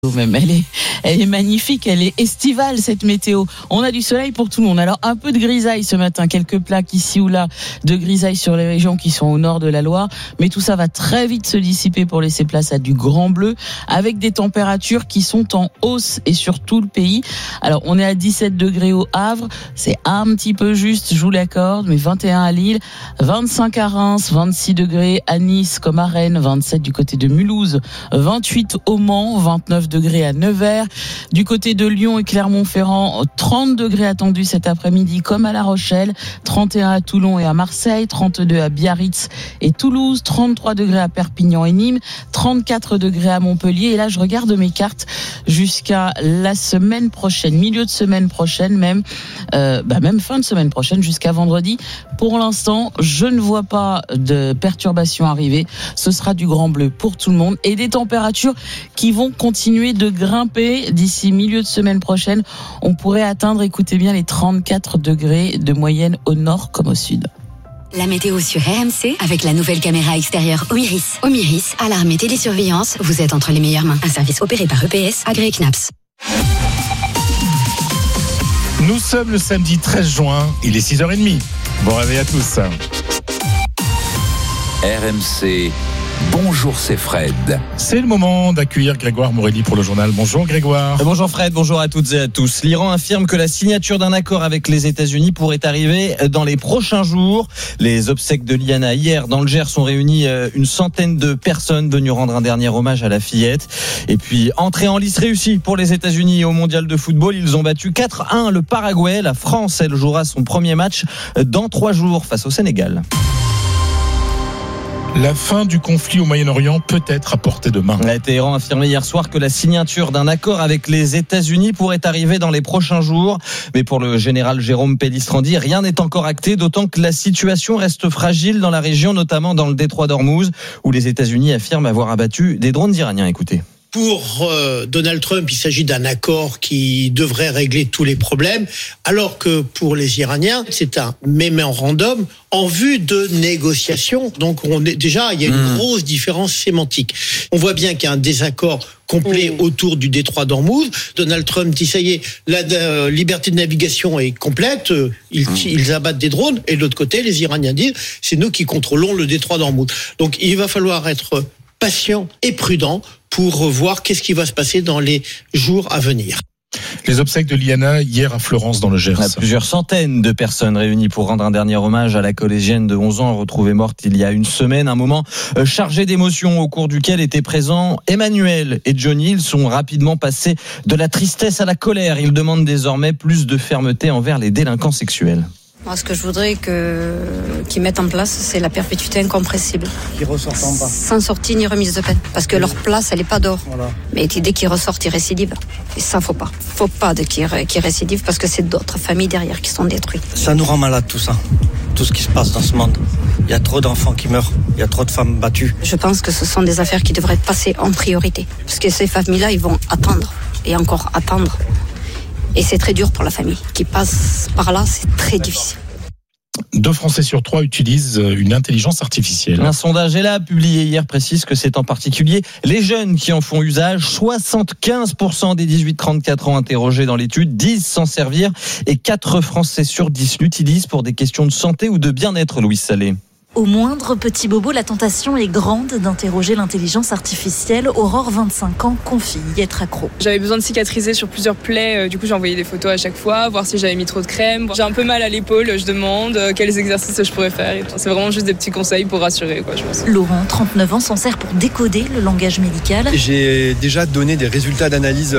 Même. Elle est magnifique, elle est estivale cette météo. On a du soleil pour tout le monde. Alors un peu de grisaille ce matin, quelques plaques ici ou là de grisaille sur les régions qui sont au nord de la Loire, mais tout ça va très vite se dissiper pour laisser place à du grand bleu avec des températures qui sont en hausse et sur tout le pays. Alors on est à 17 degrés au Havre, c'est un petit peu juste, je vous l'accorde, mais 21 à Lille, 25 à Reims, 26 degrés à Nice comme à Rennes, 27 du côté de Mulhouse, 28 au Mans, 29 degrés à Nevers. Du côté de Lyon et Clermont-Ferrand, 30 degrés attendus cet après-midi comme à La Rochelle, 31 à Toulon et à Marseille, 32 à Biarritz et Toulouse, 33 degrés à Perpignan et Nîmes, 34 degrés à Montpellier. Et là, je regarde mes cartes jusqu'à la semaine prochaine, milieu de semaine prochaine même, même fin de semaine prochaine jusqu'à vendredi. Pour l'instant, je ne vois pas de perturbations arriver. Ce sera du grand bleu pour tout le monde et des températures qui vont continuer de grimper d'ici milieu de semaine prochaine. On pourrait atteindre, écoutez bien, les 34 degrés de moyenne au nord comme au sud. La météo sur RMC avec la nouvelle caméra extérieure Omiris. Omiris, alarme et télésurveillance, vous êtes entre les meilleures mains. Un service opéré par EPS, agréé CNAPS. Nous sommes le samedi 13 juin, il est 6h30. Bon réveil à tous. RMC, bonjour, c'est Fred. C'est le moment d'accueillir Grégoire Morelli pour le journal. Bonjour Grégoire. Bonjour Fred, bonjour à toutes et à tous. L'Iran affirme que la signature d'un accord avec les États-Unis pourrait arriver dans les prochains jours. Les obsèques de Liana hier dans le Gers ont réuni une centaine de personnes venues rendre un dernier hommage à la fillette. Et puis entrée en lice réussie pour les États-Unis au mondial de football. Ils ont battu 4-1 le Paraguay. La France, elle, jouera son premier match dans 3 jours face au Sénégal. La fin du conflit au Moyen-Orient peut être à portée de main. Téhéran a affirmé hier soir que la signature d'un accord avec les États-Unis pourrait arriver dans les prochains jours. Mais pour le général Jérôme Pellistrandi, rien n'est encore acté, d'autant que la situation reste fragile dans la région, notamment dans le détroit d'Ormuz, où les États-Unis affirment avoir abattu des drones iraniens. Écoutez. Pour Donald Trump, il s'agit d'un accord qui devrait régler tous les problèmes, alors que pour les Iraniens, c'est un mémorandum en vue de négociation. Donc il y a une grosse différence sémantique. On voit bien qu'il y a un désaccord complet autour du détroit d'Ormuz. Donald Trump dit ça y est, la liberté de navigation est complète, ils abattent des drones, et de l'autre côté, les Iraniens disent c'est nous qui contrôlons le détroit d'Ormuz. Donc il va falloir être patient et prudent pour voir qu'est-ce qui va se passer dans les jours à venir. Les obsèques de Liana hier à Florence dans le Gers. Plusieurs centaines de personnes réunies pour rendre un dernier hommage à la collégienne de 11 ans retrouvée morte il y a une semaine. Un moment chargé d'émotions au cours duquel étaient présents Emmanuel et Johnny. Ils sont rapidement passés de la tristesse à la colère. Ils demandent désormais plus de fermeté envers les délinquants sexuels. Moi, ce que je voudrais qu'ils mettent en place, c'est la perpétuité incompressible. Qui ressortent en bas. Sans sortie ni remise de peine. Parce que leur place, elle n'est pas d'or. Voilà. Mais dès qu'ils ressortent, ils récidivent. Et ça, faut pas. Faut pas qu'ils récidivent parce que c'est d'autres familles derrière qui sont détruites. Ça nous rend malade, tout ça. Tout ce qui se passe dans ce monde. Il y a trop d'enfants qui meurent. Il y a trop de femmes battues. Je pense que ce sont des affaires qui devraient passer en priorité. Parce que ces familles-là, ils vont attendre. Et encore attendre. Et c'est très dur pour la famille qui passe par là, c'est très difficile. 2 Français sur 3 utilisent une intelligence artificielle. Un sondage est là, publié hier, précise que c'est en particulier les jeunes qui en font usage. 75% des 18-34 ans interrogés dans l'étude disent s'en servir et 4 Français sur 10 l'utilisent pour des questions de santé ou de bien-être, Louise Salé. Au moindre petit bobo, la tentation est grande d'interroger l'intelligence artificielle. Aurore, 25 ans, confie y être accro. J'avais besoin de cicatriser sur plusieurs plaies, du coup j'ai envoyé des photos à chaque fois, voir si j'avais mis trop de crème. J'ai un peu mal à l'épaule, je demande quels exercices je pourrais faire. C'est vraiment juste des petits conseils pour rassurer, je pense. Laurent, 39 ans, s'en sert pour décoder le langage médical. J'ai déjà donné des résultats d'analyse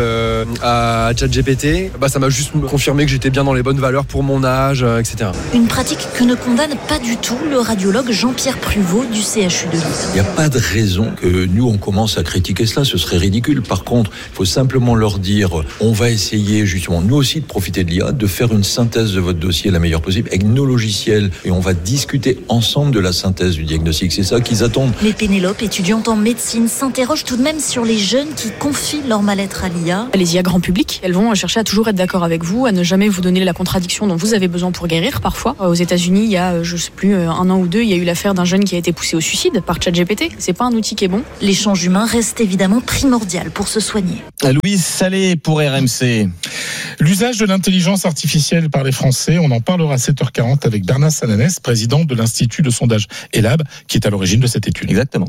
à ChatGPT. Ça m'a juste confirmé que j'étais bien dans les bonnes valeurs pour mon âge, etc. Une pratique que ne condamne pas du tout le radiologue Jean-Pierre Pruvot du CHU de Lille. Il n'y a pas de raison que nous on commence à critiquer cela, ce serait ridicule. Par contre, il faut simplement leur dire, on va essayer justement nous aussi de profiter de l'IA, de faire une synthèse de votre dossier la meilleure possible avec nos logiciels et on va discuter ensemble de la synthèse du diagnostic. C'est ça qu'ils attendent. Mais Pénélope, étudiante en médecine, s'interroge tout de même sur les jeunes qui confient leur mal-être à l'IA. Les IA grand public, elles vont chercher à toujours être d'accord avec vous, à ne jamais vous donner la contradiction dont vous avez besoin pour guérir parfois. Aux États-Unis, il y a, 1 an ou 2, il y y a eu l'affaire d'un jeune qui a été poussé au suicide par ChatGPT. C'est pas un outil qui est bon. L'échange humain reste évidemment primordial pour se soigner. Louise Salé pour RMC. L'usage de l'intelligence artificielle par les Français, on en parlera à 7h40 avec Bernard Sananès, président de l'Institut de sondage ELAB, qui est à l'origine de cette étude. Exactement.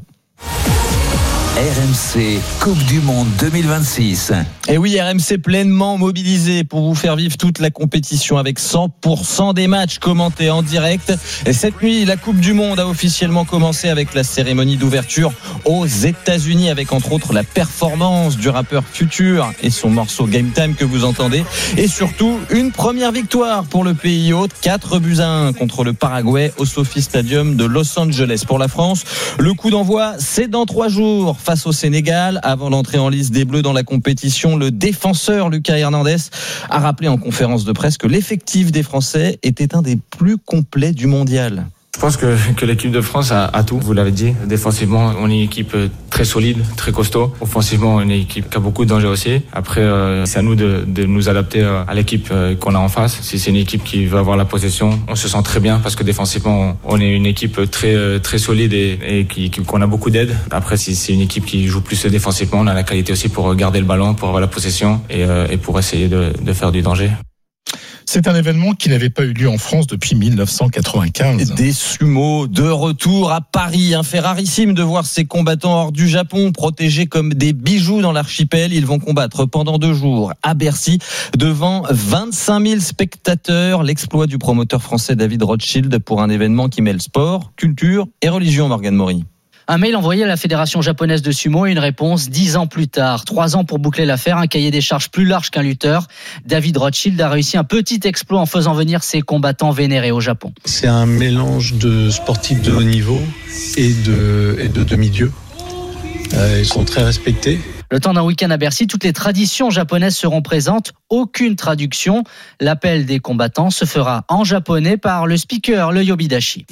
RMC Coupe du Monde 2026. Et oui, RMC pleinement mobilisé pour vous faire vivre toute la compétition avec 100% des matchs commentés en direct. Et cette nuit, la Coupe du Monde a officiellement commencé avec la cérémonie d'ouverture aux États-Unis, avec entre autres la performance du rappeur Future et son morceau Game Time que vous entendez. Et surtout, une première victoire pour le pays hôte, 4-1 contre le Paraguay au SoFi Stadium de Los Angeles. Pour la France, le coup d'envoi, c'est dans 3 jours. Face au Sénégal, avant l'entrée en lice des Bleus dans la compétition, le défenseur Lucas Hernandez a rappelé en conférence de presse que l'effectif des Français était un des plus complets du mondial. Je pense que l'équipe de France a tout, vous l'avez dit. Défensivement, on est une équipe très solide, très costaud. Offensivement, on est une équipe qui a beaucoup de danger aussi. Après, c'est à nous de nous adapter à l'équipe qu'on a en face. Si c'est une équipe qui veut avoir la possession, on se sent très bien parce que défensivement, on est une équipe très solide et qu'on a beaucoup d'aide. Après, si c'est une équipe qui joue plus défensivement, on a la qualité aussi pour garder le ballon, pour avoir la possession et pour essayer de faire du danger. C'est un événement qui n'avait pas eu lieu en France depuis 1995. Des sumo de retour à Paris. Un fait rarissime de voir ces combattants hors du Japon, protégés comme des bijoux dans l'archipel. Ils vont combattre pendant 2 jours à Bercy devant 25 000 spectateurs. L'exploit du promoteur français David Rothschild pour un événement qui mêle sport, culture et religion, Morgane Maury. Un mail envoyé à la Fédération japonaise de sumo et une réponse 10 ans plus tard. 3 ans pour boucler l'affaire, un cahier des charges plus large qu'un lutteur. David Rothschild a réussi un petit exploit en faisant venir ses combattants vénérés au Japon. C'est un mélange de sportifs de haut niveau et de demi-dieux. Ils sont très respectés. Le temps d'un week-end à Bercy, toutes les traditions japonaises seront présentes. Aucune traduction. L'appel des combattants se fera en japonais par le speaker, le Yobidashi.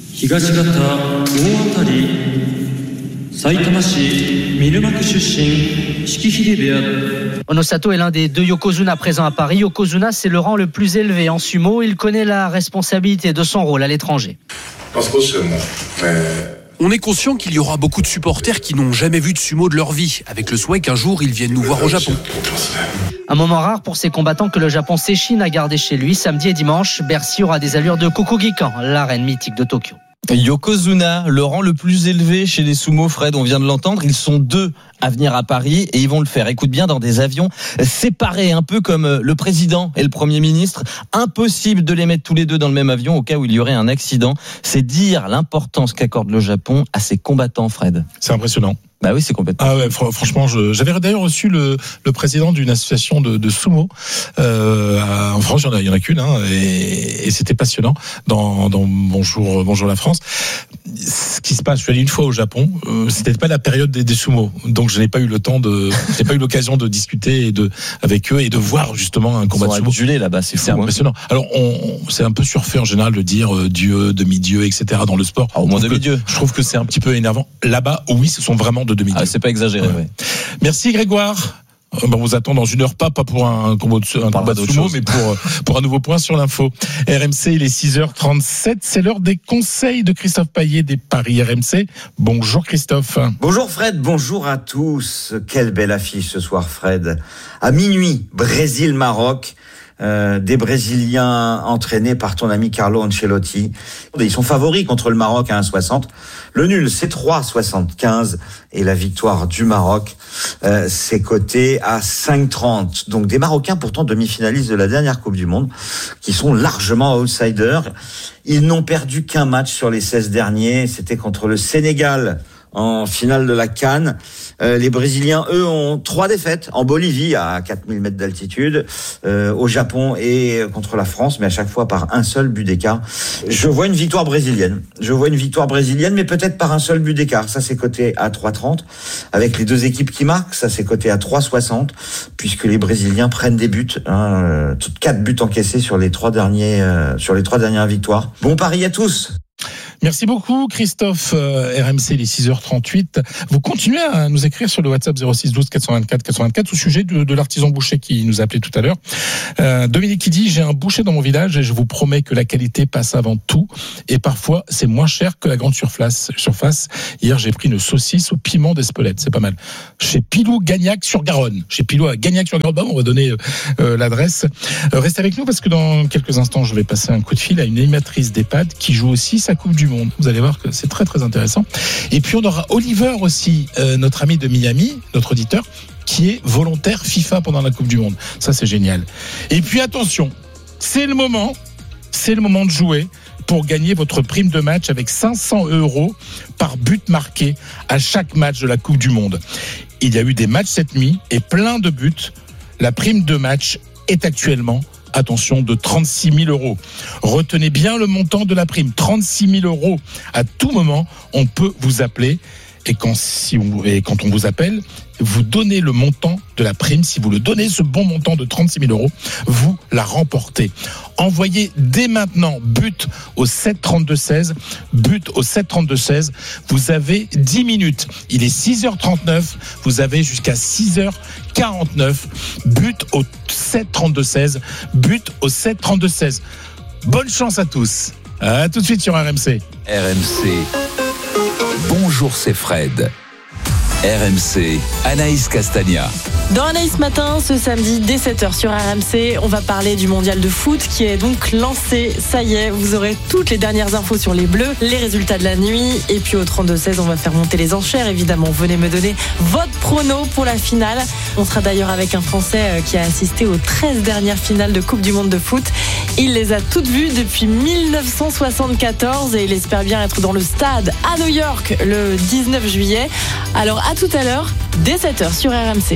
Onosato est l'un des 2 Yokozuna présents à Paris. Yokozuna, c'est le rang le plus élevé en sumo. Il connaît la responsabilité de son rôle à l'étranger. On est conscient qu'il y aura beaucoup de supporters qui n'ont jamais vu de sumo de leur vie, avec le souhait qu'un jour ils viennent nous voir au Japon. Un moment rare pour ces combattants que le Japon s'échine à garder chez lui. Samedi et dimanche, Bercy aura des allures de Kokugikan, l'arène mythique de Tokyo. Yokozuna, le rang le plus élevé chez les sumo, Fred, on vient de l'entendre, ils sont 2 à venir à Paris et ils vont le faire, écoute bien, dans des avions séparés, un peu comme le président et le Premier ministre. Impossible de les mettre tous les 2 dans le même avion au cas où il y aurait un accident. C'est dire l'importance qu'accorde le Japon à ses combattants, Fred. C'est impressionnant. Bah oui, c'est complètement. Ah ouais, franchement, j'avais d'ailleurs reçu le président d'une association de sumo en France. Il y en a qu'une, et c'était passionnant dans Bonjour la France. Ce qui se passe, je suis allé une fois au Japon. C'était pas la période des sumo, donc je n'ai pas eu j'ai pas eu l'occasion de discuter avec eux et de voir justement un combat de sumo. Adulé là-bas, c'est impressionnant. Alors c'est un peu surfait en général de dire dieu, demi-dieu, etc. dans le sport. Au moins demi-dieu. Je trouve que c'est un petit peu énervant. Là-bas, oui, ce sont vraiment de demi-dieu. C'est pas exagéré. Ouais. Merci Grégoire. On vous attend dans 1 heure, pas pour un combat de sumo, mais pour un nouveau point sur l'info. RMC, il est 6h37. C'est l'heure des conseils de Christophe Payet des Paris RMC. Bonjour Christophe. Bonjour Fred, bonjour à tous. Quelle belle affiche ce soir, Fred. À minuit, Brésil-Maroc. Des Brésiliens entraînés par ton ami Carlo Ancelotti. Ils sont favoris contre le Maroc à 1,60. Le nul, c'est 3,75. Et la victoire du Maroc, c'est coté à 5,30. Donc des Marocains pourtant demi-finalistes de la dernière Coupe du Monde, qui sont largement outsiders. Ils n'ont perdu qu'un match sur les 16 derniers. C'était contre le Sénégal en finale de la CAN. Les Brésiliens, eux, ont 3 défaites en Bolivie à 4000 mètres d'altitude, au Japon et contre la France, mais à chaque fois par un seul but d'écart. Je vois une victoire brésilienne, mais peut-être par un seul but d'écart. Ça, c'est coté à 3,30. Avec les 2 équipes qui marquent, ça, c'est coté à 3,60, puisque les Brésiliens prennent des buts, 4 buts encaissés sur les 3 dernières victoires. Bon pari à tous. Merci beaucoup Christophe. RMC, les 6h38. Vous continuez à nous écrire sur le WhatsApp 06 12 424 424 au sujet de l'artisan boucher qui nous a appelé tout à l'heure. Dominique qui dit: j'ai un boucher dans mon village et je vous promets que la qualité passe avant tout et parfois c'est moins cher que la grande surface. Hier j'ai pris une saucisse au piment d'Espelette, c'est pas mal. Chez Pilou Gagnac-sur-Garonne. Chez Pilou à Gagnac-sur-Garonne. On va donner l'adresse. Restez avec nous parce que dans quelques instants je vais passer un coup de fil à une animatrice d'EHPAD qui joue aussi sa Coupe du Monde. Vous allez voir que c'est très très intéressant. Et puis on aura Oliver aussi, notre ami de Miami, notre auditeur, qui est volontaire FIFA pendant la Coupe du Monde. Ça c'est génial. Et puis attention, c'est le moment de jouer pour gagner votre prime de match avec 500 € par but marqué à chaque match de la Coupe du Monde. Il y a eu des matchs cette nuit et plein de buts. La prime de match est actuellement, attention, de 36 000 €. Retenez bien le montant de la prime, 36 000 €. À tout moment, on peut vous appeler. Et quand on vous appelle, vous donnez le montant de la prime. Si vous le donnez, ce bon montant de 36 000 €, vous la remportez. Envoyez dès maintenant but au 732-16. But au 732-16. Vous avez 10 minutes. Il est 6h39. Vous avez jusqu'à 6h49. But au 732-16. But au 732-16. Bonne chance à tous. À tout de suite sur RMC. RMC. Bonjour, c'est Fred. RMC, Anaïs Castagna. Dans Anaïs Matin, ce samedi dès 7h sur RMC, on va parler du mondial de foot qui est donc lancé. Ça y est, vous aurez toutes les dernières infos sur les Bleus, les résultats de la nuit. Et puis au 32-16, on va faire monter les enchères, évidemment. Venez me donner votre prono pour la finale. On sera d'ailleurs avec un Français qui a assisté aux 13 dernières finales de Coupe du Monde de foot. Il les a toutes vues depuis 1974 et il espère bien être dans le stade à New York le 19 juillet. Alors à tout à l'heure, dès 7h sur RMC.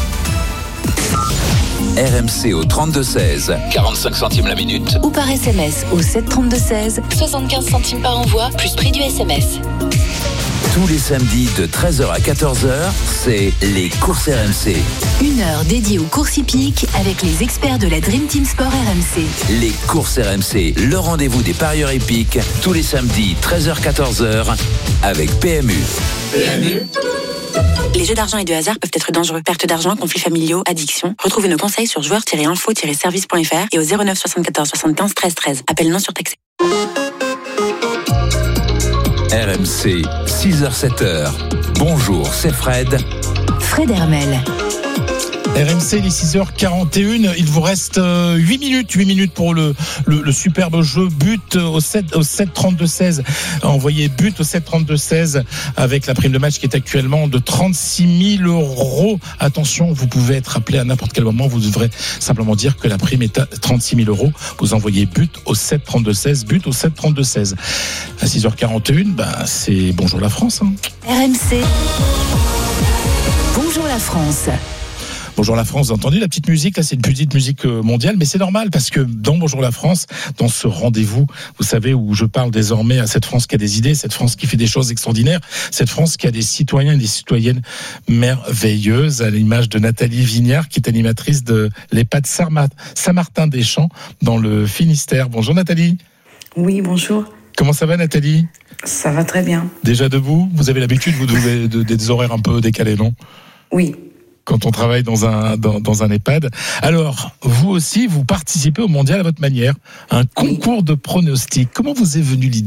RMC au 32-16, 45 centimes la minute. Ou par SMS au 732-16, 75 centimes par envoi, plus prix du SMS. Tous les samedis de 13h à 14h, c'est les courses RMC. Une heure dédiée aux courses hippiques avec les experts de la Dream Team Sport RMC. Les courses RMC, le rendez-vous des parieurs hippiques, tous les samedis 13h-14h avec PMU. Les jeux d'argent et de hasard peuvent être dangereux. Perte d'argent, conflits familiaux, addiction. Retrouvez nos conseils sur joueurs-info-service.fr et au 09 74 75 13 13. Appel non surtaxé. RMC, 6h-7h. Bonjour, c'est Fred. Fred Hermel. RMC, les 6h41. Il vous reste 8 minutes pour le superbe jeu. But au 7-32-16. Envoyez but au 7-32-16 avec la prime de match qui est actuellement de 36 000 €. Attention, vous pouvez être appelé à n'importe quel moment. Vous devrez simplement dire que la prime est à 36 000 €. Vous envoyez but au 7-32-16. But au 7-32-16. À 6h41, c'est Bonjour la France. RMC. Bonjour la France. Bonjour la France, vous avez entendu la petite musique, là c'est une petite musique mondiale, mais c'est normal parce que dans Bonjour la France, dans ce rendez-vous, vous savez, où je parle désormais à cette France qui a des idées, cette France qui fait des choses extraordinaires, cette France qui a des citoyens et des citoyennes merveilleuses, à l'image de Nathalie Vignard, qui est animatrice de l'EHPAD Saint-Martin-des-Champs dans le Finistère. Bonjour Nathalie. Oui, bonjour. Comment ça va Nathalie ? Ça va très bien. Déjà debout ? Vous avez l'habitude, vous devez des horaires un peu décalés, non ? Oui. Quand on travaille dans un EHPAD. Alors, vous aussi, vous participez au mondial à votre manière. Un concours de pronostics. Comment vous est venue l'idée ?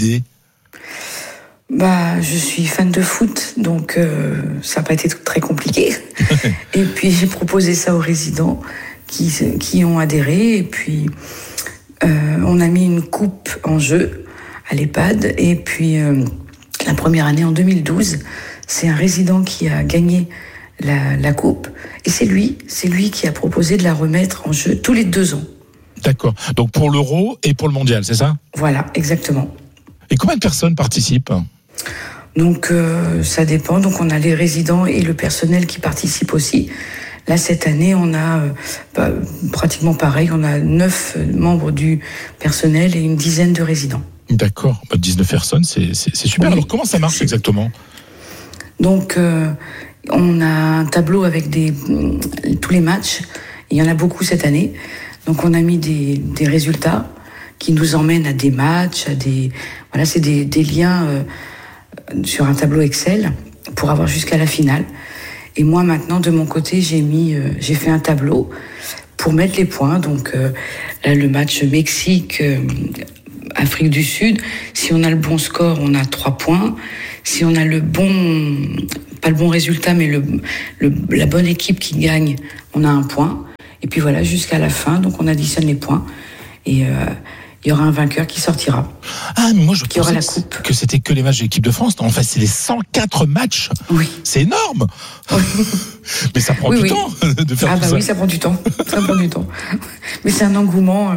Je suis fan de foot, donc ça n'a pas été très compliqué. Et puis, j'ai proposé ça aux résidents qui ont adhéré. Et puis, on a mis une coupe en jeu à l'EHPAD. Et puis, la première année, en 2012, c'est un résident qui a gagné la coupe, et c'est lui qui a proposé de la remettre en jeu tous les 2 ans. D'accord, donc pour l'Euro et pour le mondial, c'est ça ? Voilà, exactement. Et combien de personnes participent ? Donc ça dépend, donc on a les résidents et le personnel qui participent aussi. Là cette année on a pratiquement pareil, on a 9 membres du personnel et une dizaine de résidents. D'accord, 19 personnes, c'est super. Oui. Alors comment ça marche exactement ? Donc on a un tableau avec tous les matchs. Il y en a beaucoup cette année. Donc on a mis des résultats qui nous emmène à des matchs, c'est des liens sur un tableau Excel pour avoir jusqu'à la finale. Et moi maintenant de mon côté j'ai fait un tableau pour mettre les points. Donc là, le match Mexique Afrique du Sud, si on a le bon score, on a 3 points. Si on a pas le bon résultat, mais la bonne équipe qui gagne, on a 1 point. Et puis voilà, jusqu'à la fin, donc on additionne les points. Et il y aura un vainqueur qui sortira. Ah, mais moi je qui aura la pensais coupe. que c'était que les matchs de l'équipe de France. En fait, c'est les 104 matchs. Oui. C'est énorme. Oui. Mais ça prend du temps de faire tout ça. Oui, ça prend du temps. Ça prend du temps. Mais c'est un engouement.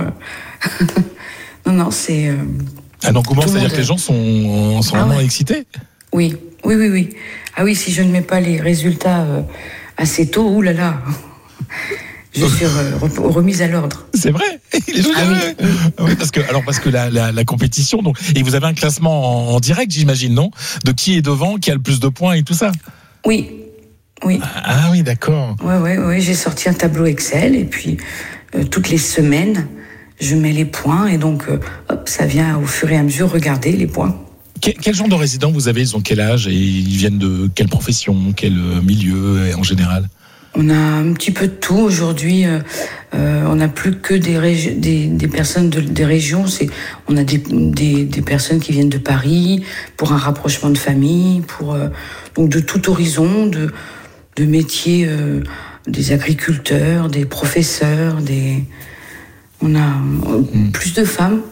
Non, c'est. Un engouement, c'est-à-dire que les gens sont vraiment excités. Oui. Ah oui, si je ne mets pas les résultats assez tôt, oulala. Je suis remise à l'ordre. C'est vrai. Oui, parce que la compétition, donc, et vous avez un classement en direct, j'imagine, non? De qui est devant, qui a le plus de points et tout ça. Oui. Ah oui, d'accord. Oui, j'ai sorti un tableau Excel et puis toutes les semaines, je mets les points et donc ça vient au fur et à mesure regarder les points. Quel genre de résidents vous avez? Ils ont quel âge et ils viennent de quelle profession, quel milieu en général? On a un petit peu de tout aujourd'hui. On n'a plus que des personnes des régions. On a des personnes qui viennent de Paris pour un rapprochement de famille, donc de tout horizon, de métiers, des agriculteurs, des professeurs, on a plus de femmes.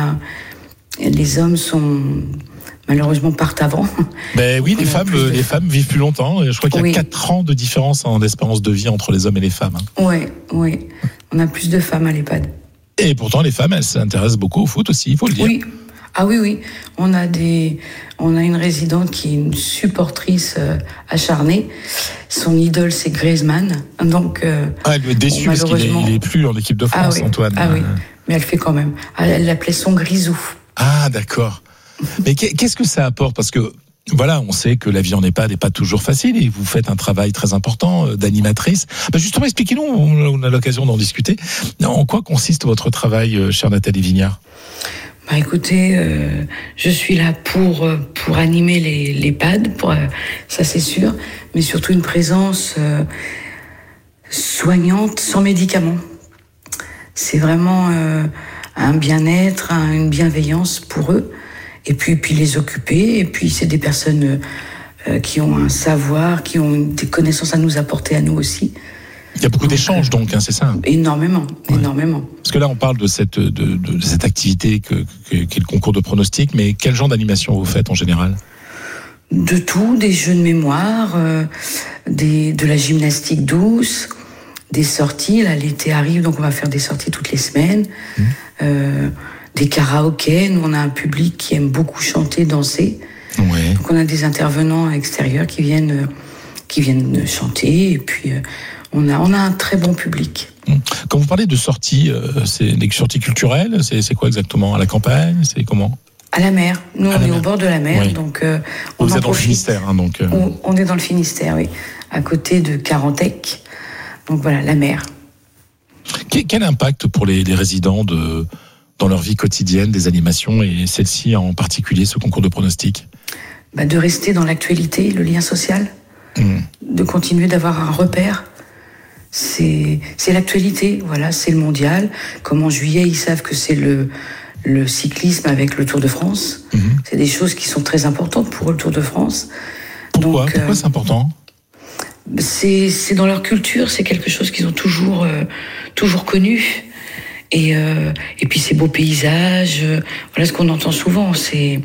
Les hommes malheureusement partent avant. Ben oui, les femmes vivent plus longtemps. Je crois qu'il y a 4 ans de différence en espérance de vie entre les hommes et les femmes. Oui. On a plus de femmes à l'EHPAD. Et pourtant, les femmes, elles s'intéressent beaucoup au foot aussi, il faut le dire. Oui. Ah oui. On a une résidente qui est une supportrice acharnée. Son idole, c'est Griezmann. Donc, elle doit être déçue parce qu'il n'est plus en équipe de France, Antoine. Ah oui, mais elle fait quand même. Elle l'appelait son grisou. Ah, d'accord. Mais qu'est-ce que ça apporte? Parce que voilà, on sait que la vie en EHPAD n'est pas toujours facile et vous faites un travail très important d'animatrice. Justement, expliquez-nous, on a l'occasion d'en discuter. En quoi consiste votre travail, chère Nathalie Vignard? Écoutez, je suis là pour animer les EHPAD, ça c'est sûr, mais surtout une présence soignante sans médicaments. C'est vraiment un bien-être, une bienveillance pour eux. Et puis les occuper. Et puis c'est des personnes qui ont un savoir, qui ont des connaissances à nous apporter à nous aussi. Il y a beaucoup d'échanges donc, c'est ça? Énormément. Parce que là on parle de cette activité qu'est le concours de pronostic, mais quel genre d'animation vous faites en général? De tout, des jeux de mémoire, de la gymnastique douce, des sorties. Là l'été arrive, donc on va faire des sorties toutes les semaines. Des karaokés. Nous, on a un public qui aime beaucoup chanter, danser. Ouais. Donc, on a des intervenants extérieurs qui viennent chanter. Et puis, on a un très bon public. Quand vous parlez de sorties, c'est des sorties culturelles? C'est quoi exactement? À la campagne? C'est comment? À la mer. Nous, on est au bord de la mer. Oui. Donc, vous êtes dans le Finistère. Donc, on est dans le Finistère, oui. À côté de Carantec. Donc, voilà, la mer. Quel impact pour les résidents dans leur vie quotidienne, des animations, et celle-ci en particulier, ce concours de pronostic? De rester dans l'actualité, le lien social, de continuer d'avoir un repère. C'est l'actualité, voilà, c'est le mondial. Comme en juillet, ils savent que c'est le cyclisme avec le Tour de France. C'est des choses qui sont très importantes pour eux, le Tour de France. Pourquoi c'est important? C'est dans leur culture, c'est quelque chose qu'ils ont toujours connu. Et puis ces beaux paysages, voilà ce qu'on entend souvent, c'est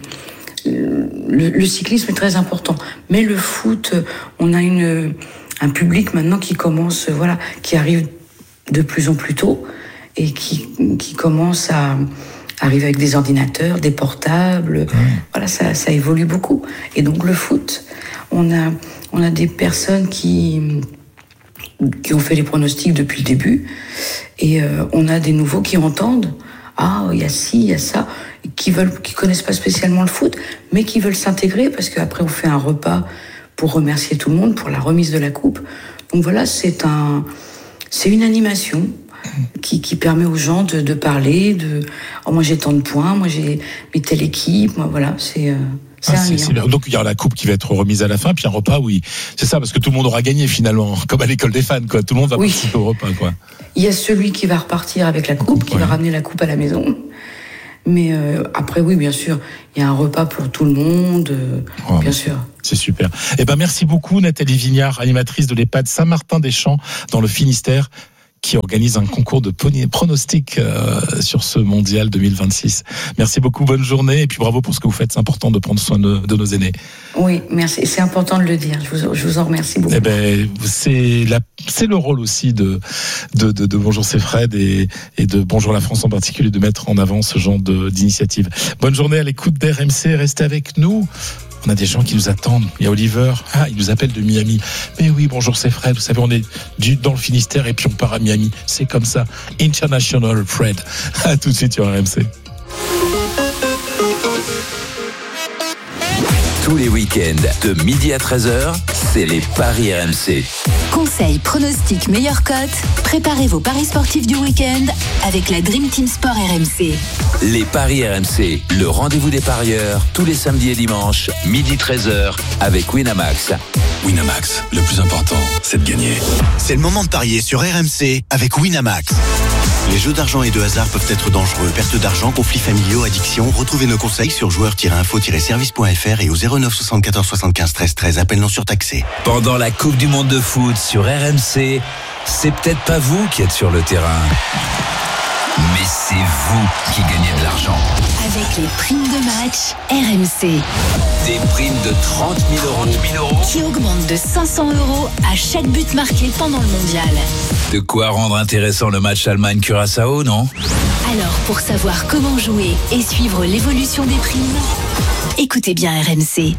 le cyclisme est très important. Mais le foot, on a un public maintenant qui commence, qui arrive de plus en plus tôt et qui commence à arriver avec des ordinateurs, des portables. Voilà, ça évolue beaucoup. Et donc le foot, on a des personnes qui ont fait les pronostics depuis le début, et on a des nouveaux qui entendent il y a ci, il y a ça, qui connaissent pas spécialement le foot, mais qui veulent s'intégrer parce qu'après on fait un repas pour remercier tout le monde pour la remise de la coupe. Donc voilà, c'est une animation qui permet aux gens de parler, moi j'ai tant de points, moi j'ai mis telle équipe, moi voilà, c'est un lien. Donc il y aura la coupe qui va être remise à la fin, puis un repas, c'est ça, parce que tout le monde aura gagné finalement, comme à l'école des fans, quoi. Tout le monde va participer au repas, quoi. Il y a celui qui va repartir avec la coupe, qui va ramener la coupe à la maison. Mais après, oui, bien sûr, il y a un repas pour tout le monde, bien sûr. C'est super. Merci beaucoup Nathalie Vignard, animatrice de l'EHPAD Saint-Martin-des-Champs dans le Finistère, qui organise un concours de pronostics sur ce mondial 2026. Merci beaucoup, bonne journée, et puis bravo pour ce que vous faites. C'est important de prendre soin de nos aînés. Oui, merci. C'est important de le dire. Je vous en remercie beaucoup. C'est le rôle aussi de Bonjour c'est Fred et de Bonjour la France en particulier, de mettre en avant ce genre d'initiative. Bonne journée à l'écoute d'RMC. Restez avec nous. On a des gens qui nous attendent. Il y a Oliver. Il nous appelle de Miami. Mais oui, bonjour, c'est Fred. Vous savez, on est dans le Finistère et puis on part à Miami. C'est comme ça. International Fred. À tout de suite sur RMC. Tous les week-ends, de midi à 13h, c'est les Paris RMC. Conseils, pronostics, meilleures cotes. Préparez vos paris sportifs du week-end avec la Dream Team Sport RMC. Les Paris RMC, le rendez-vous des parieurs, tous les samedis et dimanches, midi 13h, avec Winamax. Winamax, le plus important, c'est de gagner. C'est le moment de parier sur RMC avec Winamax. Les jeux d'argent et de hasard peuvent être dangereux. Perte d'argent, conflits familiaux, addiction. Retrouvez nos conseils sur joueurs-info-service.fr et au 09 74 75 13 13. Appel non surtaxé. Pendant la Coupe du Monde de foot sur RMC, c'est peut-être pas vous qui êtes sur le terrain, mais c'est vous qui gagnez de l'argent. Avec les primes de match RMC. Des primes de 30 000 euros qui augmentent de 500 € à chaque but marqué pendant le mondial. De quoi rendre intéressant le match Allemagne-Curaçao, non ? Alors, pour savoir comment jouer et suivre l'évolution des primes, écoutez bien RMC.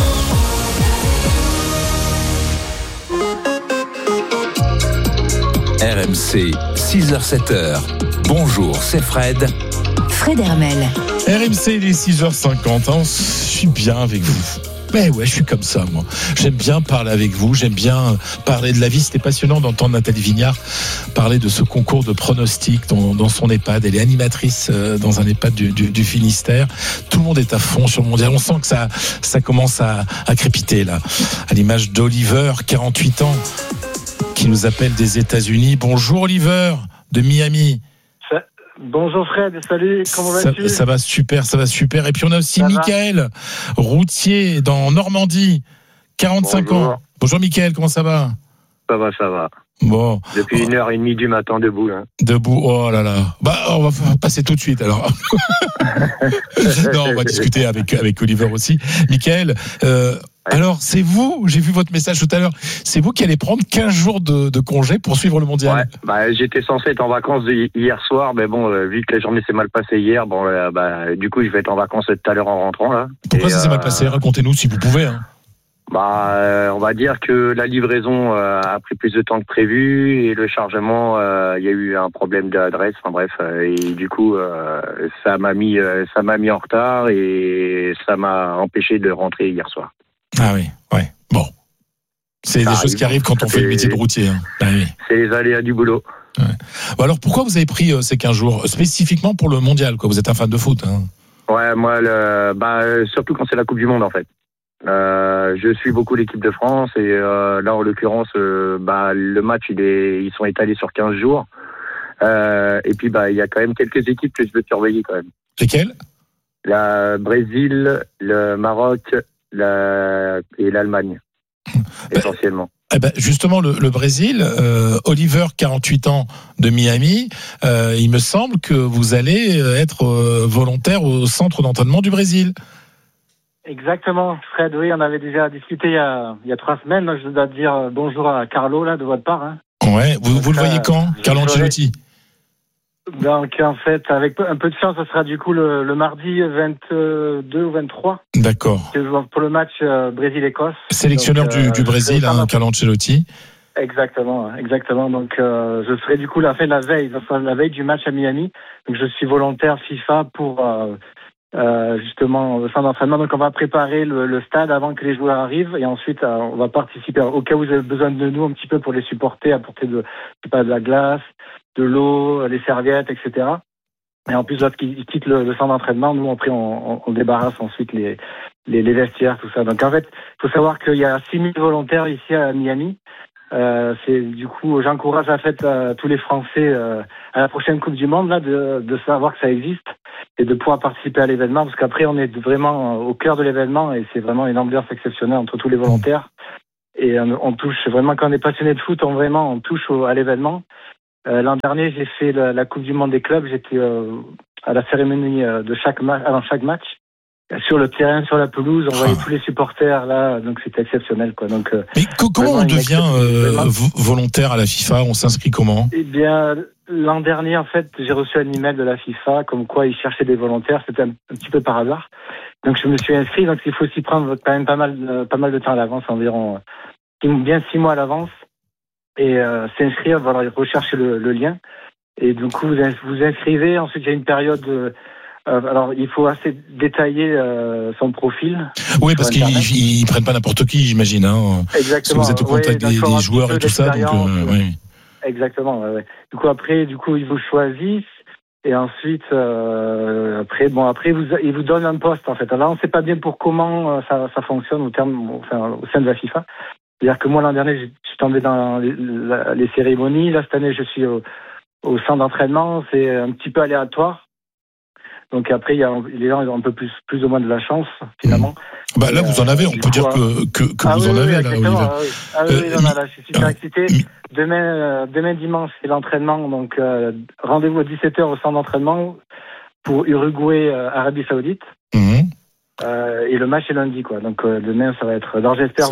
RMC, 6h-7h. Bonjour, c'est Fred. Fred Hermel. RMC, il est 6h50. Je suis bien avec vous. Mais ouais, je suis comme ça, moi. J'aime bien parler avec vous, j'aime bien parler de la vie. C'était passionnant d'entendre Nathalie Vignard parler de ce concours de pronostics dans son EHPAD. Elle est animatrice dans un EHPAD du Finistère. Tout le monde est à fond sur le mondial. On sent que ça commence à crépiter, là. À l'image d'Oliver, 48 ans, qui nous appelle des États-Unis. Bonjour Oliver, de Miami. Bonjour Fred, salut, comment vas-tu ? Ça va super. Et puis on a aussi Michael, routier dans Normandie, 45 ans. Bonjour Michael, comment ça va ? Ça va. Bon. Depuis 1h30 du matin debout. Debout, oh là là. On va passer tout de suite alors. Non, on va discuter avec Oliver aussi. Michael, alors c'est vous, j'ai vu votre message tout à l'heure, c'est vous qui allez prendre 15 jours de congé pour suivre le mondial. Ouais, j'étais censé être en vacances hier soir, mais bon, vu que la journée s'est mal passée hier, du coup je vais être en vacances tout à l'heure en rentrant là. Pourquoi ça s'est mal passé ? Racontez-nous si vous pouvez. On va dire que la livraison a pris plus de temps que prévu et le chargement, il y a eu un problème d'adresse. Enfin bref, et du coup, ça m'a mis en retard et ça m'a empêché de rentrer hier soir. Ah oui, ouais. Bon, c'est des choses qui arrivent quand on fait le métier de routier. Oui. C'est les aléas du boulot. Ouais. Bon, alors pourquoi vous avez pris ces 15 jours spécifiquement pour le mondial, quoi ? Vous êtes un fan de foot, hein ? Ouais, moi, surtout quand c'est la Coupe du Monde en fait. Je suis beaucoup l'équipe de France et là en l'occurrence le match ils sont étalés sur 15 jours et puis il y a quand même quelques équipes que je veux surveiller quand même. Lesquelles ? Le Brésil, le Maroc et l'Allemagne essentiellement. Justement, le Brésil, Oliver, 48 ans, de Miami, il me semble que vous allez être volontaire au centre d'entraînement du Brésil. Exactement, Fred, oui, on avait déjà discuté il y a 3 semaines. Donc je dois dire bonjour à Carlo, là, de votre part. Hein. Ouais, vous le voyez quand, Carlo Ancelotti ? Donc, en fait, avec un peu de chance, ce sera du coup le mardi 22 ou 23. D'accord. Pour le match Brésil-Écosse. Sélectionneur du Brésil, Carlo Ancelotti. Exactement. Donc, je serai du coup la veille du match à Miami. Donc, je suis volontaire FIFA pour... justement au centre d'entraînement, donc on va préparer le stade avant que les joueurs arrivent et ensuite on va participer au cas où vous avez besoin de nous un petit peu pour les supporter, apporter de la glace, de l'eau, les serviettes, etc. Et en plus, lorsqu'ils quittent le centre d'entraînement, nous, après, on débarrasse ensuite les vestiaires, tout ça. Donc, en fait, il faut savoir qu'il y a 6000 volontaires ici à Miami. Du coup, j'encourage en fait tous les Français à la prochaine Coupe du Monde là de savoir que ça existe et de pouvoir participer à l'événement, parce qu'après, on est vraiment au cœur de l'événement et c'est vraiment une ambiance exceptionnelle entre tous les volontaires. Et on touche vraiment, quand on est passionné de foot, on touche à l'événement. L'an dernier, j'ai fait la Coupe du Monde des clubs. J'étais à la cérémonie de avant chaque match, sur le terrain, sur la pelouse. On voyait tous les supporters là, donc c'était exceptionnel, quoi. Donc, mais comment on devient volontaire à la FIFA? On s'inscrit comment? Eh bien, l'an dernier, en fait, j'ai reçu un email de la FIFA comme quoi ils cherchaient des volontaires. C'était un petit peu par hasard. Donc je me suis inscrit. Donc il faut s'y prendre quand même pas mal de temps à l'avance, environ bien 6 mois à l'avance. Et s'inscrire, voilà, rechercher le lien. Et du coup, vous inscrivez. Ensuite, il y a une période. Alors, il faut assez détailler son profil. Oui, parce qu'ils prennent pas n'importe qui, j'imagine. Hein. Exactement. Parce que vous êtes au contact des joueurs et tout ça. Donc, oui. Exactement. Ouais. Du coup, ils vous choisissent. Et ensuite, après, ils vous donnent un poste, en fait. Alors, on ne sait pas bien pour comment ça fonctionne au sein de la FIFA. C'est-à-dire que moi, l'an dernier, je suis tombé dans les cérémonies. Là, cette année, je suis au centre d'entraînement. C'est un petit peu aléatoire. Donc après, les gens ils ont un peu plus ou moins de la chance, finalement. Bah là, vous en avez. On peut dire que vous en avez, là, Oliver. Je suis super excité. Demain dimanche, c'est l'entraînement. Donc, rendez-vous à 17h au centre d'entraînement pour Uruguay, Arabie Saoudite. Et le match est lundi, quoi. Donc demain, ça va être. Alors j'espère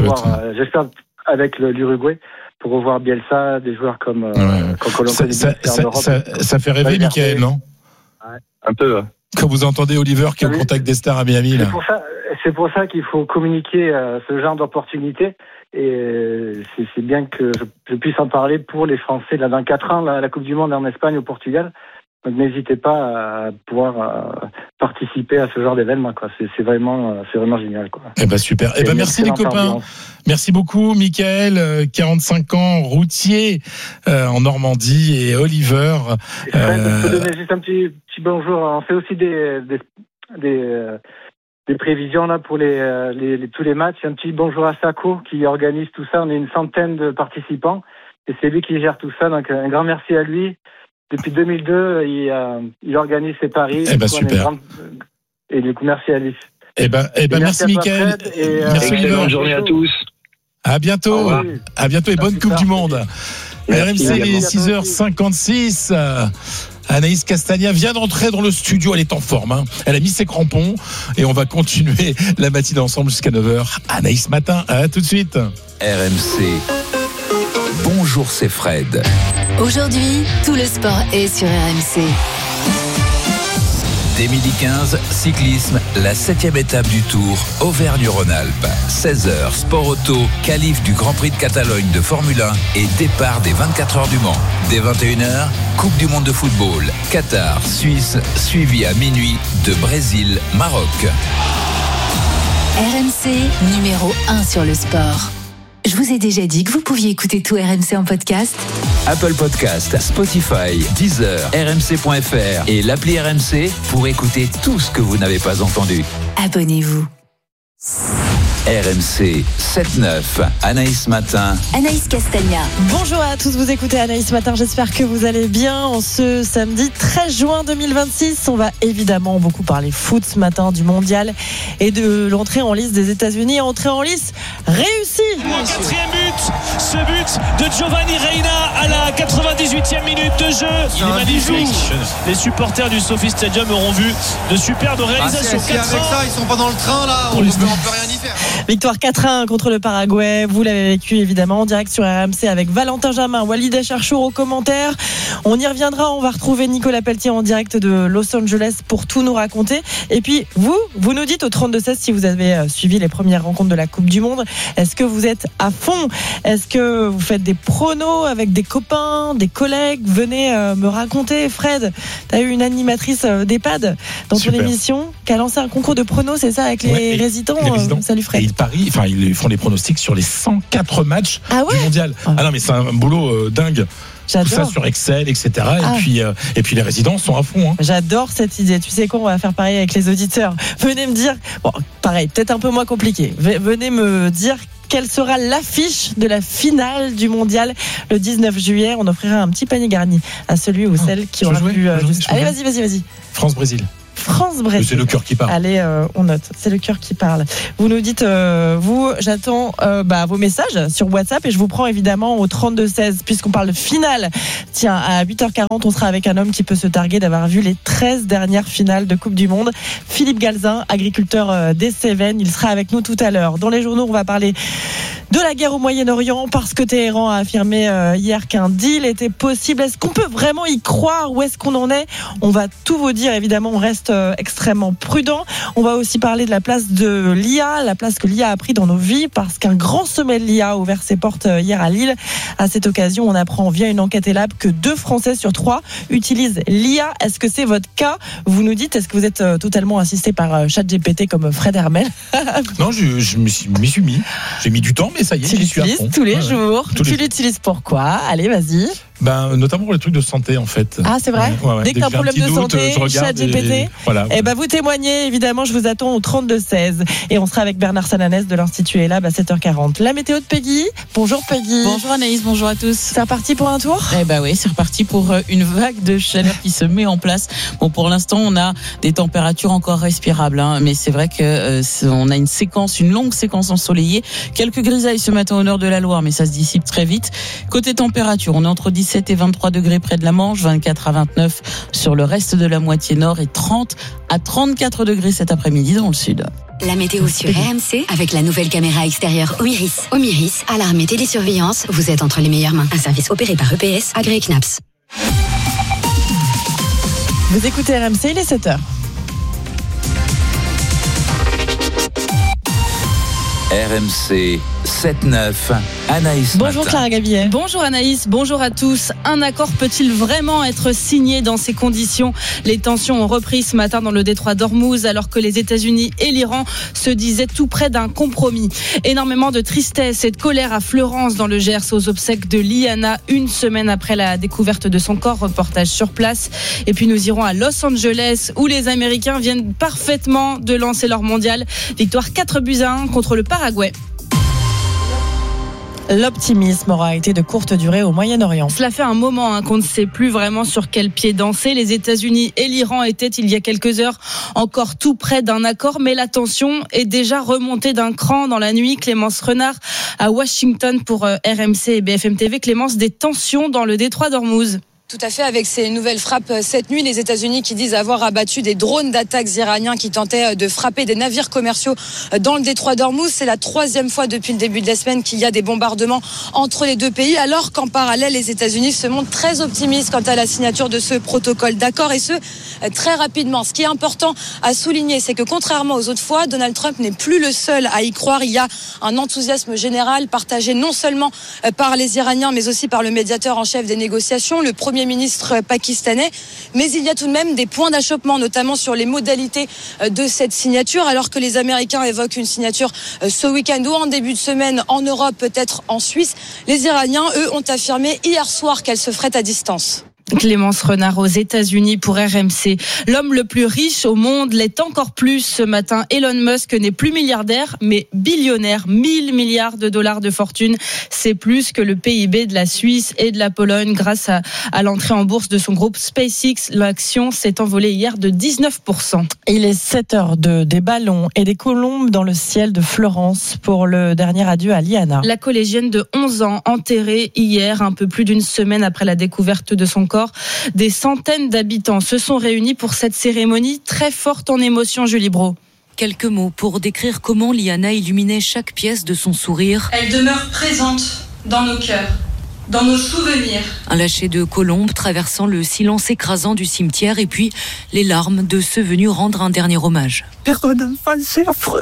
avec l'Uruguay pour revoir Bielsa, des joueurs comme Colombo. Ça fait rêver, Michael, non? Un peu. Quand vous entendez Oliver qui est au contact des stars à Miami, là. C'est pour ça qu'il faut communiquer ce genre d'opportunité. Et c'est bien que je puisse en parler pour les Français. Là, dans 4 ans, la Coupe du Monde est en Espagne, au Portugal. Donc n'hésitez pas à pouvoir participer à ce genre d'événement, quoi. C'est vraiment génial, quoi. Eh ben super. Eh ben merci les copains. Merci beaucoup, Michael, 45 ans, routier en Normandie, et Oliver. Je peux donner juste un petit bonjour. On fait aussi des prévisions là pour tous les matchs. Un petit bonjour à Sako qui organise tout ça. On est une centaine de participants et c'est lui qui gère tout ça. Donc un grand merci à lui. Depuis 2002, il organise ses paris. Eh ben super. Et du coup, merci à lui. Eh ben merci Michael. Merci Oliver. Bonne journée à tous. À bientôt. À bientôt et bonne Coupe du Monde. RMC, 6h56. Anaïs Castagna vient d'entrer dans le studio. Elle est en forme, hein. Elle a mis ses crampons et on va continuer la matinée ensemble jusqu'à 9h. Anaïs Matin, à tout de suite. RMC. Bonjour, c'est Fred. Aujourd'hui, tout le sport est sur RMC. Dès midi 15, cyclisme, la 7e étape du Tour, Auvergne-Rhône-Alpes. 16h, sport auto, qualif du Grand Prix de Catalogne de Formule 1 et départ des 24 heures du Mans. Dès 21h, Coupe du Monde de football, Qatar, Suisse, suivi à minuit de Brésil, Maroc. RMC, numéro 1 sur le sport. Je vous ai déjà dit que vous pouviez écouter tout RMC en podcast. Apple Podcast, Spotify, Deezer, RMC.fr et l'appli RMC pour écouter tout ce que vous n'avez pas entendu. Abonnez-vous. RMC 7-9, Anaïs Matin. Anaïs Castagna. Bonjour à tous, vous écoutez Anaïs Matin, j'espère que vous allez bien. En ce samedi 13 juin 2026, on va évidemment beaucoup parler foot ce matin, du mondial et de l'entrée en lice des États-Unis. Entrée en lice réussie. Quatrième but, ce but de Giovanni Reina à la 98e minute de jeu. Il est magnifique. Les supporters du SoFi Stadium auront vu de superbes réalisations. Avec ça, ils sont pas dans le train là, on peut rien y faire. Victoire 4-1 contre le Paraguay. Vous l'avez vécu évidemment en direct sur RMC avec Valentin Jamin, Walid Acharchour aux commentaires. On y reviendra, on va retrouver Nicolas Pelletier en direct de Los Angeles pour tout nous raconter. Et puis vous nous dites au 32-16 si vous avez suivi les premières rencontres de la Coupe du Monde. Est-ce que vous êtes à fond? Est-ce que vous faites des pronos avec des copains, des collègues? Venez me raconter. Fred, tu as eu une animatrice d'EHPAD dans ton émission qui a lancé un concours de pronos, c'est ça, avec les résidents. Salut Fred. Et ils font des pronostics sur les 104 matchs du mondial. Ah non, mais c'est un boulot dingue. tout ça sur Excel, etc. Et puis les résidents sont à fond. J'adore cette idée. Tu sais quoi, on va faire pareil avec les auditeurs. Venez me dire, bon, pareil, peut-être un peu moins compliqué. Venez me dire quelle sera l'affiche de la finale du mondial le 19 juillet. On offrira un petit panier garni à celui ou celle qui aura pu. Allez, vas-y. France-Brésil. France-Brésil. C'est le cœur qui parle. Allez, on note. C'est le cœur qui parle. Vous nous dites, j'attends vos messages sur WhatsApp et je vous prends évidemment au 32-16 puisqu'on parle de finale. Tiens, à 8h40, on sera avec un homme qui peut se targuer d'avoir vu les 13 dernières finales de Coupe du Monde. Philippe Galzin, agriculteur des Cévennes. Il sera avec nous tout à l'heure. Dans les journaux, on va parler de la guerre au Moyen-Orient parce que Téhéran a affirmé hier qu'un deal était possible. Est-ce qu'on peut vraiment y croire? Où est-ce qu'on en est? On va tout vous dire. Évidemment, on reste extrêmement prudent. On va aussi parler de la place de l'IA, la place que l'IA a pris dans nos vies parce qu'un grand sommet de l'IA a ouvert ses portes hier à Lille. À cette occasion, on apprend via une enquête ELAB que 2 Français sur 3 utilisent l'IA. Est-ce que c'est votre cas? Vous nous dites, est-ce que vous êtes totalement assisté par ChatGPT comme Fred Hermel? Non, je m'y suis mis. J'ai mis du temps, mais ça y est, j'y suis à fond. Tu l'utilises tous les jours. Tu l'utilises pourquoi? Allez, vas-y. Notamment pour les trucs de santé, en fait. Ah, c'est vrai? Ouais. Dès que tu as un problème de santé, ChatGPT. Voilà. Vous témoignez, évidemment, je vous attends au 32-16. Et on sera avec Bernard Sananès de l'Institut ELAB à 7h40. La météo de Peggy. Bonjour Peggy. Bonjour Anaïs, bonjour à tous. C'est reparti pour un tour? Oui, c'est reparti pour une vague de chaleur qui se met en place. Bon, pour l'instant, on a des températures encore respirables, mais c'est vrai que on a une longue séquence ensoleillée. Quelques grisailles ce matin au nord de la Loire, mais ça se dissipe très vite. Côté température, on est entre 17 et 23 degrés près de la Manche, 24 à 29 sur le reste de la moitié nord et 30 à 34 degrés cet après-midi dans le sud. La météo sur RMC avec la nouvelle caméra extérieure Omiris. Omiris, alarme et télésurveillance, vous êtes entre les meilleures mains. Un service opéré par EPS, agréé CNAPS. Vous écoutez RMC, il est 7h. RMC 7-9, Anaïs. Bonjour Clara Gabillet. Bonjour Anaïs, bonjour à tous. Un accord peut-il vraiment être signé dans ces conditions? Les tensions ont repris ce matin dans le détroit d'Ormuz alors que les États-Unis et l'Iran se disaient tout près d'un compromis. Énormément de tristesse et de colère à Fleurance dans le Gers aux obsèques de Liana, une semaine après la découverte de son corps. Reportage sur place. Et puis nous irons à Los Angeles où les Américains viennent parfaitement de lancer leur mondial. Victoire 4-1 contre le Paraguay. L'optimisme aura été de courte durée au Moyen-Orient. Cela fait un moment qu'on ne sait plus vraiment sur quel pied danser. Les États-Unis et l'Iran étaient il y a quelques heures encore tout près d'un accord, mais la tension est déjà remontée d'un cran dans la nuit. Clémence Renard à Washington pour RMC et BFM TV. Clémence, des tensions dans le détroit d'Ormuz. Tout à fait, avec ces nouvelles frappes cette nuit, les États-Unis qui disent avoir abattu des drones d'attaques iraniens qui tentaient de frapper des navires commerciaux dans le détroit d'Ormuz. C'est la 3e fois depuis le début de la semaine qu'il y a des bombardements entre les deux pays, alors qu'en parallèle, les États-Unis se montrent très optimistes quant à la signature de ce protocole d'accord, et ce, très rapidement. Ce qui est important à souligner, c'est que contrairement aux autres fois, Donald Trump n'est plus le seul à y croire. Il y a un enthousiasme général partagé non seulement par les Iraniens, mais aussi par le médiateur en chef des négociations, le Premier ministre pakistanais, mais il y a tout de même des points d'achoppement, notamment sur les modalités de cette signature, alors que les Américains évoquent une signature ce week-end ou en début de semaine en Europe, peut-être en Suisse. Les Iraniens, eux, ont affirmé hier soir qu'elle se ferait à distance. Clémence Renard aux États-Unis pour RMC. L'homme le plus riche au monde l'est encore plus ce matin. Elon Musk n'est plus milliardaire, mais billionnaire. 1000 milliards de dollars de fortune. C'est plus que le PIB de la Suisse et de la Pologne grâce à l'entrée en bourse de son groupe SpaceX. L'action s'est envolée hier de 19%. Il est 7h des ballons et des colombes dans le ciel de Florence pour le dernier adieu à Liana. La collégienne de 11 ans enterrée hier, un peu plus d'une semaine après la découverte de son corps. Des centaines d'habitants se sont réunis pour cette cérémonie très forte en émotion, Julie Brault. Quelques mots pour décrire comment Liana illuminait chaque pièce de son sourire. Elle demeure présente dans nos cœurs, dans nos souvenirs. Un lâcher de colombes traversant le silence écrasant du cimetière et puis les larmes de ceux venus rendre un dernier hommage. Perdre d'un fan, c'est affreux.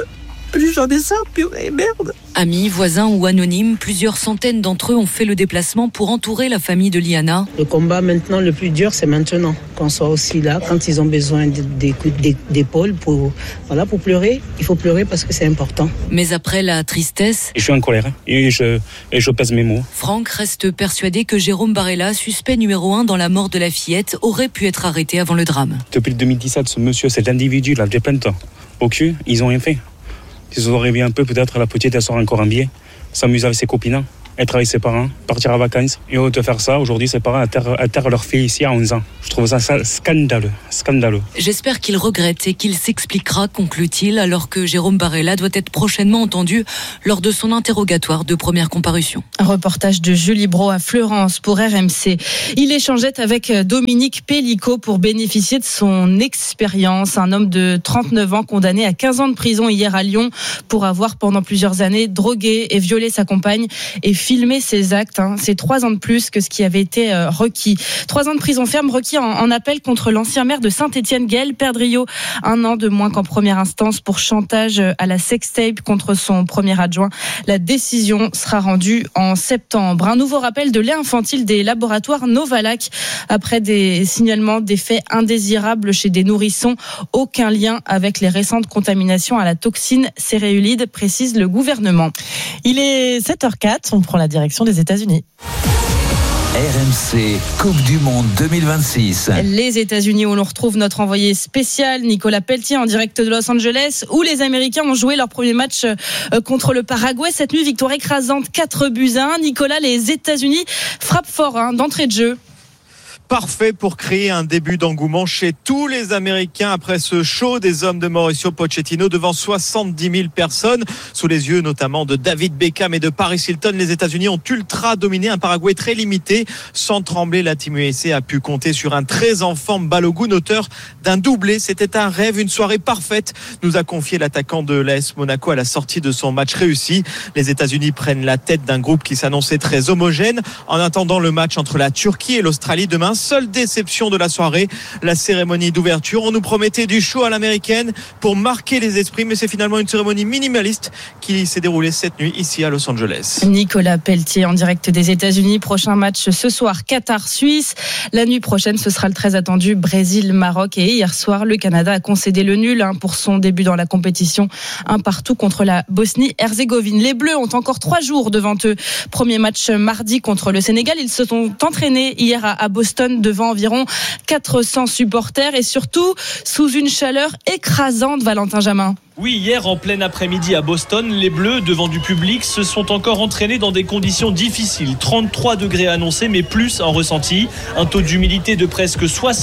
plus j'en ai ça, purée, merde. Amis, voisins ou anonymes, plusieurs centaines d'entre eux ont fait le déplacement pour entourer la famille de Liana. Le combat maintenant, le plus dur, c'est maintenant. Qu'on soit aussi là, quand ils ont besoin des coups d'épaule pour pleurer. Il faut pleurer parce que c'est important. Mais après la tristesse... Je suis en colère et je pèse mes mots. Franck reste persuadé que Jérôme Barella, suspect numéro 1 dans la mort de la fillette, aurait pu être arrêté avant le drame. Depuis 2017, ce monsieur, cet individu, il a des plaintes au cul, ils ont rien fait. Ils auraient vu un peu, peut-être la petite, elle sort encore un billet, s'amuser avec ses copines, être avec ses parents, partir en vacances. Et de faire ça, aujourd'hui, ses parents atterrent leur fille ici à 11 ans. Je trouve ça scandaleux. J'espère qu'il regrette et qu'il s'expliquera, conclut-il, alors que Jérôme Barella doit être prochainement entendu lors de son interrogatoire de première comparution. Un reportage de Julie Brault à Fleurance pour RMC. Il échangeait avec Dominique Pellicot pour bénéficier de son expérience. Un homme de 39 ans condamné à 15 ans de prison hier à Lyon pour avoir pendant plusieurs années drogué et violé sa compagne et filmé ses actes. C'est 3 ans de plus que ce qui avait été requis. 3 ans de prison ferme requis en appel contre l'ancien maire de Saint-Étienne, Gaël Perdriau. 1 an de moins qu'en première instance pour chantage à la sextape contre son premier adjoint. La décision sera rendue en septembre. Un nouveau rappel de lait infantile des laboratoires Novalac après des signalements d'effets indésirables chez des nourrissons. Aucun lien avec les récentes contaminations à la toxine céréulide, précise le gouvernement. Il est 7h04, on prend la direction des États-Unis. RMC Coupe du Monde 2026. Les États-Unis où l'on retrouve notre envoyé spécial Nicolas Pelletier en direct de Los Angeles où les Américains ont joué leur premier match contre le Paraguay. Cette nuit, victoire écrasante 4-1. Nicolas, les États-Unis frappent fort d'entrée de jeu. Parfait pour créer un début d'engouement chez tous les Américains après ce show des hommes de Mauricio Pochettino devant 70 000 personnes. Sous les yeux notamment de David Beckham et de Paris Hilton, les États-Unis ont ultra dominé un Paraguay très limité. Sans trembler, la Team USA a pu compter sur un très en forme Balogun, auteur d'un doublé. C'était un rêve, une soirée parfaite, nous a confié l'attaquant de l'AS Monaco à la sortie de son match réussi. Les États-Unis prennent la tête d'un groupe qui s'annonçait très homogène. En attendant le match entre la Turquie et l'Australie demain, seule déception de la soirée, la cérémonie d'ouverture. On nous promettait du show à l'américaine pour marquer les esprits, mais c'est finalement une cérémonie minimaliste qui s'est déroulée cette nuit ici à Los Angeles. Nicolas Pelletier en direct des États-Unis. Prochain match ce soir, Qatar-Suisse. La nuit prochaine, ce sera le très attendu Brésil-Maroc. Et hier soir, le Canada a concédé le nul pour son début dans la compétition. 1-1 contre la Bosnie-Herzégovine. Les Bleus ont encore 3 jours devant eux. Premier match mardi contre le Sénégal. Ils se sont entraînés hier à Boston devant environ 400 supporters et surtout sous une chaleur écrasante, Valentin Jamin. Oui, hier en plein après-midi à Boston, les Bleus, devant du public, se sont encore entraînés dans des conditions difficiles. 33 degrés annoncés, mais plus en ressenti. Un taux d'humidité de presque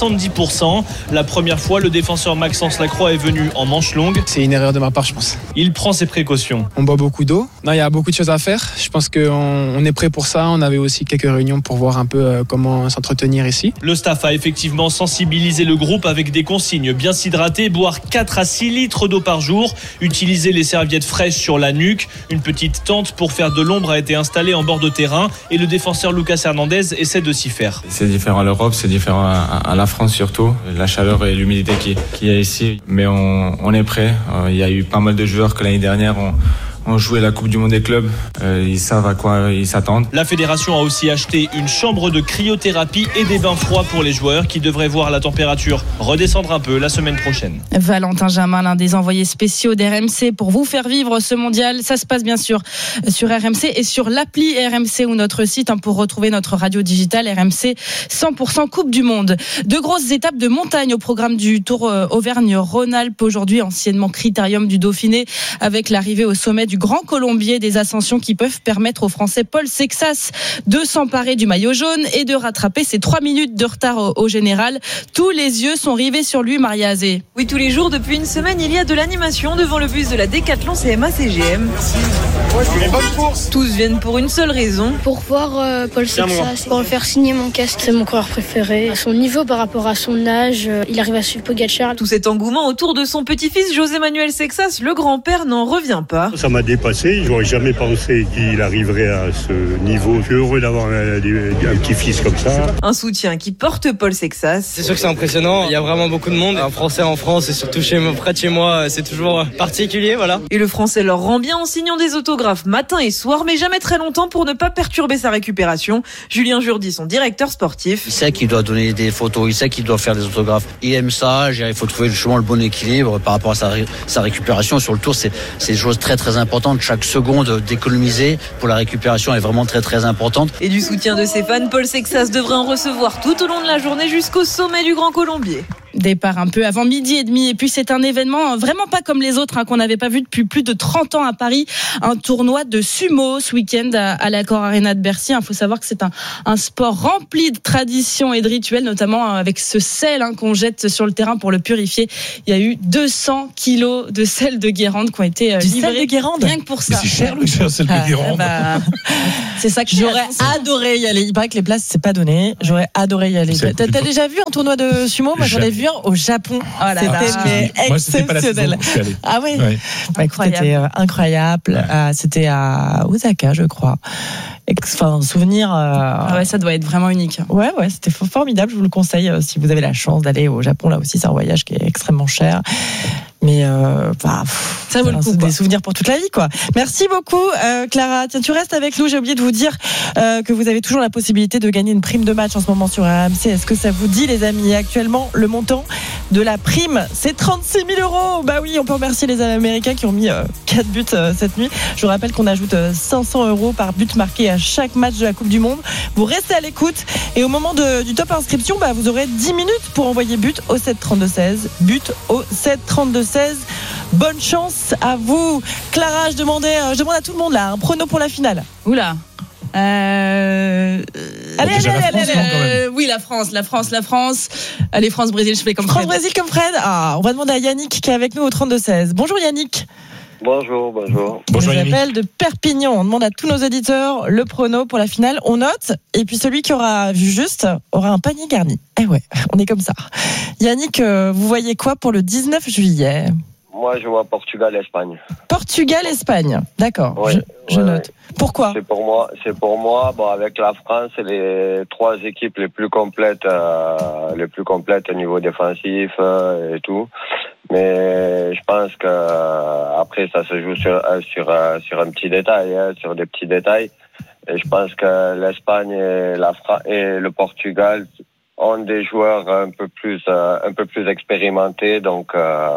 70%. La première fois, le défenseur Maxence Lacroix est venu en manche longue. C'est une erreur de ma part, je pense. Il prend ses précautions. On boit beaucoup d'eau. Non, il y a beaucoup de choses à faire. Je pense qu'on est prêt pour ça. On avait aussi quelques réunions pour voir un peu comment s'entretenir ici. Le staff a effectivement sensibilisé le groupe avec des consignes. Bien s'hydrater, boire 4 à 6 litres d'eau par jour. Utiliser les serviettes fraîches sur la nuque. Une petite tente pour faire de l'ombre a été installée en bord de terrain et le défenseur Lucas Hernandez essaie de s'y faire. C'est différent à l'Europe, c'est différent à la France surtout. La chaleur et l'humidité qu'il y a ici. Mais on est prêt. Il y a eu pas mal de joueurs que l'année dernière ont joué la Coupe du Monde des clubs. Ils savent à quoi ils s'attendent. La fédération a aussi acheté une chambre de cryothérapie et des bains froids pour les joueurs qui devraient voir la température redescendre un peu la semaine prochaine. Valentin Jamin, l'un des envoyés spéciaux d'RMC pour vous faire vivre ce mondial. Ça se passe bien sûr sur RMC et sur l'appli RMC ou notre site pour retrouver notre radio digitale RMC 100% Coupe du Monde. 2 grosses étapes de montagne au programme du Tour Auvergne-Rhône-Alpes aujourd'hui, anciennement Critérium du Dauphiné, avec l'arrivée au sommet du Grand Colombier, des ascensions qui peuvent permettre au Français Paul Sexas de s'emparer du maillot jaune et de rattraper ses 3 minutes de retard au général. Tous les yeux sont rivés sur lui, Maria Azé. Oui, tous les jours, depuis une semaine, il y a de l'animation devant le bus de la Décathlon CMA-CGM. Tous viennent pour une seule raison. Pour voir Paul Sexas, pour le faire signer mon casque. C'est mon coureur préféré. À son niveau par rapport à son âge, il arrive à suivre Pogacar. Tout cet engouement autour de son petit-fils José Manuel Sexas, le grand-père, n'en revient pas. Ça m'a dépassé. Je n'aurais jamais pensé qu'il arriverait à ce niveau. Je suis heureux d'avoir un petit-fils comme ça. Un soutien qui porte Paul Sexas. C'est sûr que c'est impressionnant. Il y a vraiment beaucoup de monde. Un Français en France et surtout près de chez moi, c'est toujours particulier, voilà. Et le Français leur rend bien en signant des autographes matin et soir, mais jamais très longtemps pour ne pas perturber sa récupération. Julien Jourdi, son directeur sportif. Il sait qu'il doit donner des photos, il sait qu'il doit faire des autographes. Il aime ça, il faut trouver justement le bon équilibre par rapport à sa récupération. Sur le tour, c'est des choses très très importantes. Chaque seconde d'économiser pour la récupération est vraiment très très importante. Et du soutien de ses fans, Paul Sexas devrait en recevoir tout au long de la journée jusqu'au sommet du Grand Colombier. Départ un peu avant 12h30 et puis c'est un événement vraiment pas comme les autres qu'on n'avait pas vu depuis plus de 30 ans à Paris, un tournoi de sumo ce week-end à l'Accor Arena de Bercy. Il faut savoir que c'est un sport rempli de traditions et de rituels, notamment avec ce sel qu'on jette sur le terrain pour le purifier. Il y a eu 200 kilos de sel de Guérande qui ont été livrés. Sel de Guérande, rien que pour ça. Mais c'est cher le sel de Guérande. C'est ça que j'aurais adoré y aller. Il paraît que les places c'est pas donné. J'aurais adoré y aller. T'as déjà vu un tournoi de sumo? Moi j'en ai vu au Japon. C'était exceptionnel. Ah oui, ouais. C'était incroyable. C'était à Osaka, je crois. Enfin, souvenir. Ouais, ça doit être vraiment unique. Ouais, c'était formidable. Je vous le conseille si vous avez la chance d'aller au Japon. Là aussi, c'est un voyage qui est extrêmement cher. Mais ça vaut le coup. Des souvenirs pour toute la vie, quoi. Merci beaucoup, Clara. Tiens, tu restes avec nous. J'ai oublié de vous dire que vous avez toujours la possibilité de gagner une prime de match en ce moment sur RMC. Est-ce que ça vous dit, les amis? Actuellement, le montant de la prime, c'est 36 000 €. Bah oui, on peut remercier les Américains qui ont mis 4 buts cette nuit. Je vous rappelle qu'on ajoute 500 € par but marqué à chaque match de la Coupe du Monde. Vous restez à l'écoute et au moment du top inscription, vous aurez 10 minutes pour envoyer but au 732-16. But au 732-16. Bonne chance à vous. Clara, je demande à tout le monde là un prono pour la finale. Oula. Allez. Oui, la France. Allez, France-Brésil, je fais comme Fred. France-Brésil comme Fred. On va demander à Yannick qui est avec nous au 32-16. Bonjour Yannick. Bonjour. Je m'appelle de Perpignan. On demande à tous nos auditeurs le prono pour la finale. On note. Et puis celui qui aura vu juste aura un panier garni. Eh ouais, on est comme ça. Yannick, vous voyez quoi pour le 19 juillet? Moi, je vois Portugal-Espagne. Portugal-Espagne, d'accord. Ouais, je note. Pourquoi? C'est pour moi. Bon, avec la France, c'est les 3 équipes les plus complètes au niveau défensif et tout. Mais je pense que après, ça se joue sur un petit détail, sur des petits détails. Et je pense que l'Espagne et le Portugal ont des joueurs un peu plus expérimentés, donc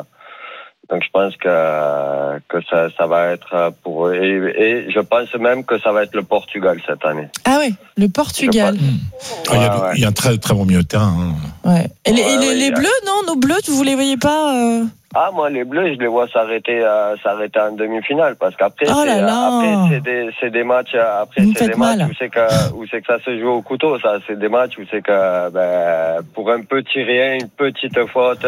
je pense que ça va être pour eux. Et je pense même que ça va être le Portugal cette année. Ah oui, le Portugal. Il y a un très très bon milieu de terrain. Ouais. Et les Bleus, non, nos Bleus, vous les voyez pas moi les Bleus, je les vois s'arrêter en demi-finale parce qu'après c'est des matchs où c'est que ça se joue au couteau, ça. C'est des matchs où c'est que pour un petit rien, une petite faute.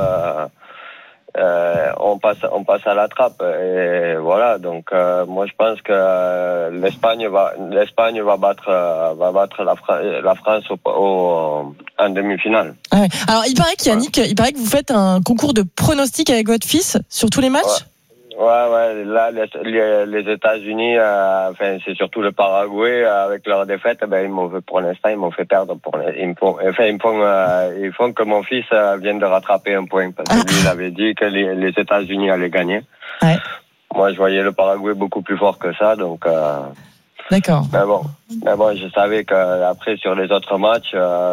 On passe à la trappe et voilà. Donc moi je pense que l'Espagne va battre la France en demi-finale. Ouais. Alors il paraît il paraît que vous faites un concours de pronostics avec votre fils sur tous les matchs. Ouais. Là, les États-Unis, c'est surtout le Paraguay avec leur défaite. Pour l'instant, ils m'ont fait perdre. Ils font que mon fils vienne de rattraper un point parce que lui, il avait dit que les États-Unis allaient gagner. Ouais. Moi, je voyais le Paraguay beaucoup plus fort que ça, donc. D'accord. Mais bon, je savais qu'après sur les autres matchs,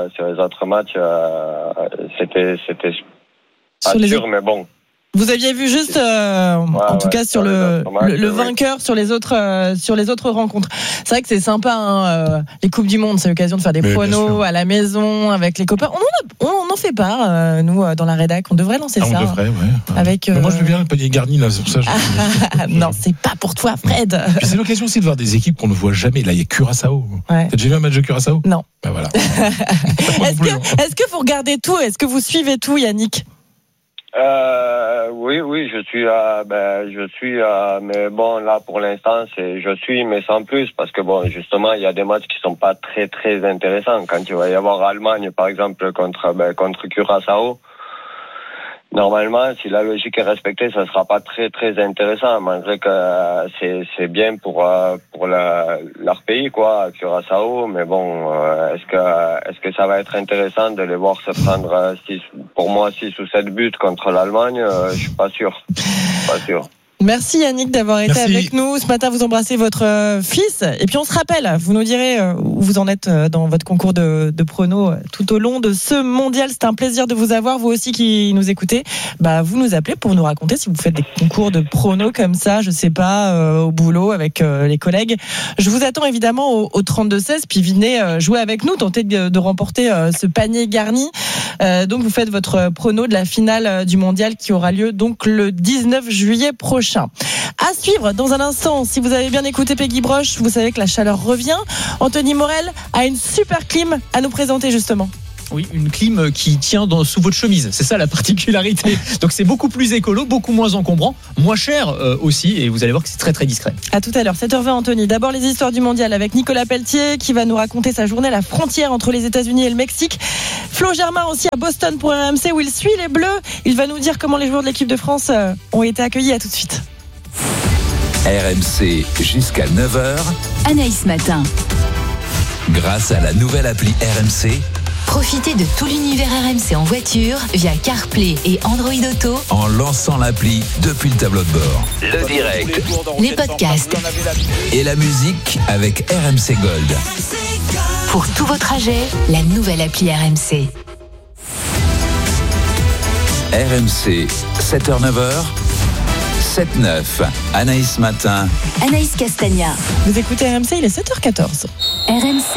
c'était pas sûr, mais bon. Vous aviez vu juste, en tout cas sur le vainqueur sur les autres rencontres. C'est vrai que c'est sympa, les Coupes du Monde, c'est l'occasion de faire des pronos à la maison avec les copains. On en fait pas, nous, dans la rédac. On devrait lancer ça. On devrait, ouais. Avec, moi, je veux bien le panier garni, là, c'est pour ça. Non, c'est pas pour toi, Fred. Puis c'est l'occasion aussi de voir des équipes qu'on ne voit jamais. Là, il y a Curaçao. Ouais. T'as déjà vu un match de Curaçao? Non. Voilà. Est-ce que vous regardez tout? Est-ce que vous suivez tout, Yannick? Oui, je suis, mais bon, là, pour l'instant, je suis, mais sans plus, parce que bon, justement, il y a des matchs qui sont pas très, très intéressants. Quand il va y avoir Allemagne, par exemple, contre Curaçao, normalement, si la logique est respectée, ça sera pas très très intéressant, malgré que c'est bien pour leur pays, quoi, Curaçao. Mais bon, est-ce que ça va être intéressant de les voir se prendre 6 ou 7 buts contre l'Allemagne? Je suis pas sûr. Merci Yannick d'avoir été avec nous. Ce matin, vous embrassez votre fils. Et puis on se rappelle, vous nous direz où vous en êtes dans votre concours de pronos tout au long de ce mondial. C'est un plaisir de vous avoir, vous aussi qui nous écoutez. Vous nous appelez pour nous raconter si vous faites des concours de pronos comme ça, je sais pas, au boulot avec les collègues. Je vous attends évidemment au 32-16, puis venez jouer avec nous, tenter de remporter ce panier garni. Donc vous faites votre prono de la finale du mondial qui aura lieu donc le 19 juillet prochain. À suivre dans un instant. Si vous avez bien écouté Peggy Broche, vous savez que la chaleur revient. Anthony Morel a une super clim à nous présenter justement. Oui, une clim qui tient sous votre chemise. C'est ça la particularité. Donc c'est beaucoup plus écolo, beaucoup moins encombrant, moins cher aussi. Et vous allez voir que c'est très très discret. À tout à l'heure, 7h20 Anthony. D'abord les histoires du mondial avec Nicolas Pelletier qui va nous raconter sa journée à la frontière entre les États-Unis et le Mexique. Flo Germain aussi à Boston pour RMC où il suit les Bleus. Il va nous dire comment les joueurs de l'équipe de France ont été accueillis. À tout de suite. RMC jusqu'à 9h. Anaïs Matin. Grâce à la nouvelle appli RMC. Profitez de tout l'univers RMC en voiture via CarPlay et Android Auto En lançant l'appli depuis le tableau de bord. Le direct. Les podcasts Et la musique avec RMC Gold. Pour tous vos trajets, la nouvelle appli RMC. RMC, 7h-9h. 7-9, Anaïs Matin. Anaïs Castagna. Vous écoutez RMC, il est 7h14. RMC.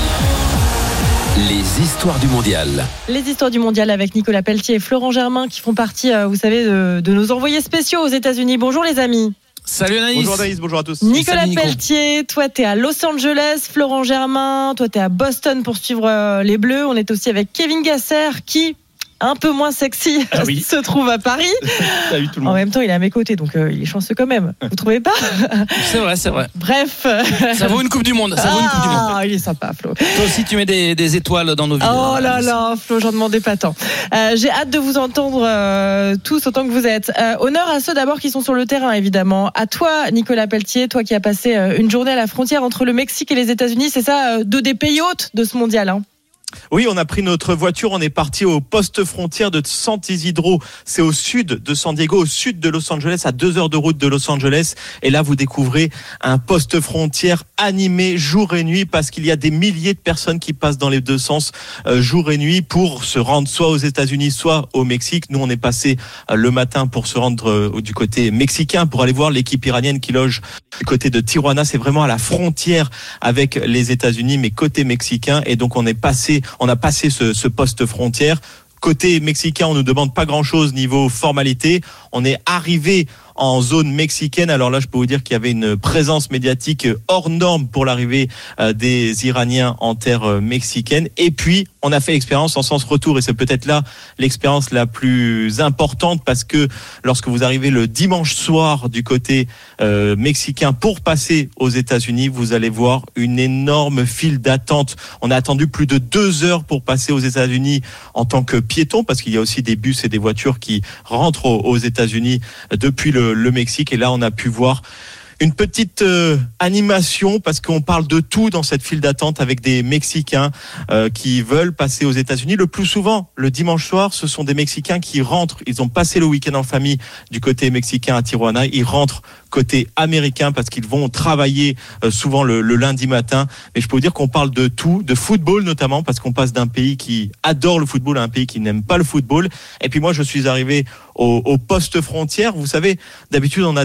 Les histoires du mondial. Les histoires du mondial avec Nicolas Pelletier et Florent Germain qui font partie, vous savez, de nos envoyés spéciaux aux États-Unis. Bonjour les amis. Salut Anaïs. Bonjour Anaïs, bonjour à tous. Nicolas Pelletier, toi t'es à Los Angeles. Florent Germain, toi t'es à Boston pour suivre les Bleus. On est aussi avec Kevin Gasser qui, un peu moins sexy, se trouve à Paris. Salut tout le monde. En même temps, il est à mes côtés, donc il est chanceux quand même. Vous trouvez pas? C'est vrai. Bref. Ça vaut une Coupe du Monde. Ah, il est sympa, Flo. Toi aussi, tu mets des étoiles dans nos vies. Oh là, Flo, j'en demandais pas tant. J'ai hâte de vous entendre tous autant que vous êtes. Honneur à ceux d'abord qui sont sur le terrain, évidemment. À toi, Nicolas Pelletier, toi qui as passé une journée à la frontière entre le Mexique et les États-Unis. C'est ça, deux des pays hôtes de ce mondial, hein. Oui, on a pris notre voiture, on est parti au poste frontière de San Isidro. C'est au sud de San Diego, au sud de Los Angeles, à 2 heures de route de Los Angeles. Et là, vous découvrez un poste frontière animé jour et nuit parce qu'il y a des milliers de personnes qui passent dans les deux sens jour et nuit pour se rendre soit aux États-Unis, soit au Mexique. Nous, on est passé le matin pour se rendre du côté mexicain pour aller voir l'équipe iranienne qui loge du côté de Tijuana. C'est vraiment à la frontière avec les États-Unis, mais côté mexicain. Et donc, on a passé ce poste frontière. Côté mexicain, on ne demande pas grand-chose niveau formalité. On est arrivé en zone mexicaine. Alors là, je peux vous dire qu'il y avait une présence médiatique hors norme pour l'arrivée des Iraniens en terre mexicaine. Et puis, on a fait l'expérience en sens retour. Et c'est peut-être là l'expérience la plus importante parce que lorsque vous arrivez le dimanche soir du côté mexicain pour passer aux États-Unis, vous allez voir une énorme file d'attente. On a attendu plus de 2 heures pour passer aux États-Unis en tant que piéton parce qu'il y a aussi des bus et des voitures qui rentrent aux États-Unis depuis le Mexique. Et là, on a pu voir une petite animation parce qu'on parle de tout dans cette file d'attente avec des Mexicains qui veulent passer aux États-Unis. Le plus souvent, le dimanche soir, ce sont des Mexicains qui rentrent. Ils ont passé le week-end en famille du côté mexicain à Tijuana. Ils rentrent côté américain parce qu'ils vont travailler souvent le lundi matin. Mais je peux vous dire qu'on parle de tout, de football notamment, parce qu'on passe d'un pays qui adore le football à un pays qui n'aime pas le football. Et puis moi, je suis arrivé au poste frontière. Vous savez, d'habitude, on a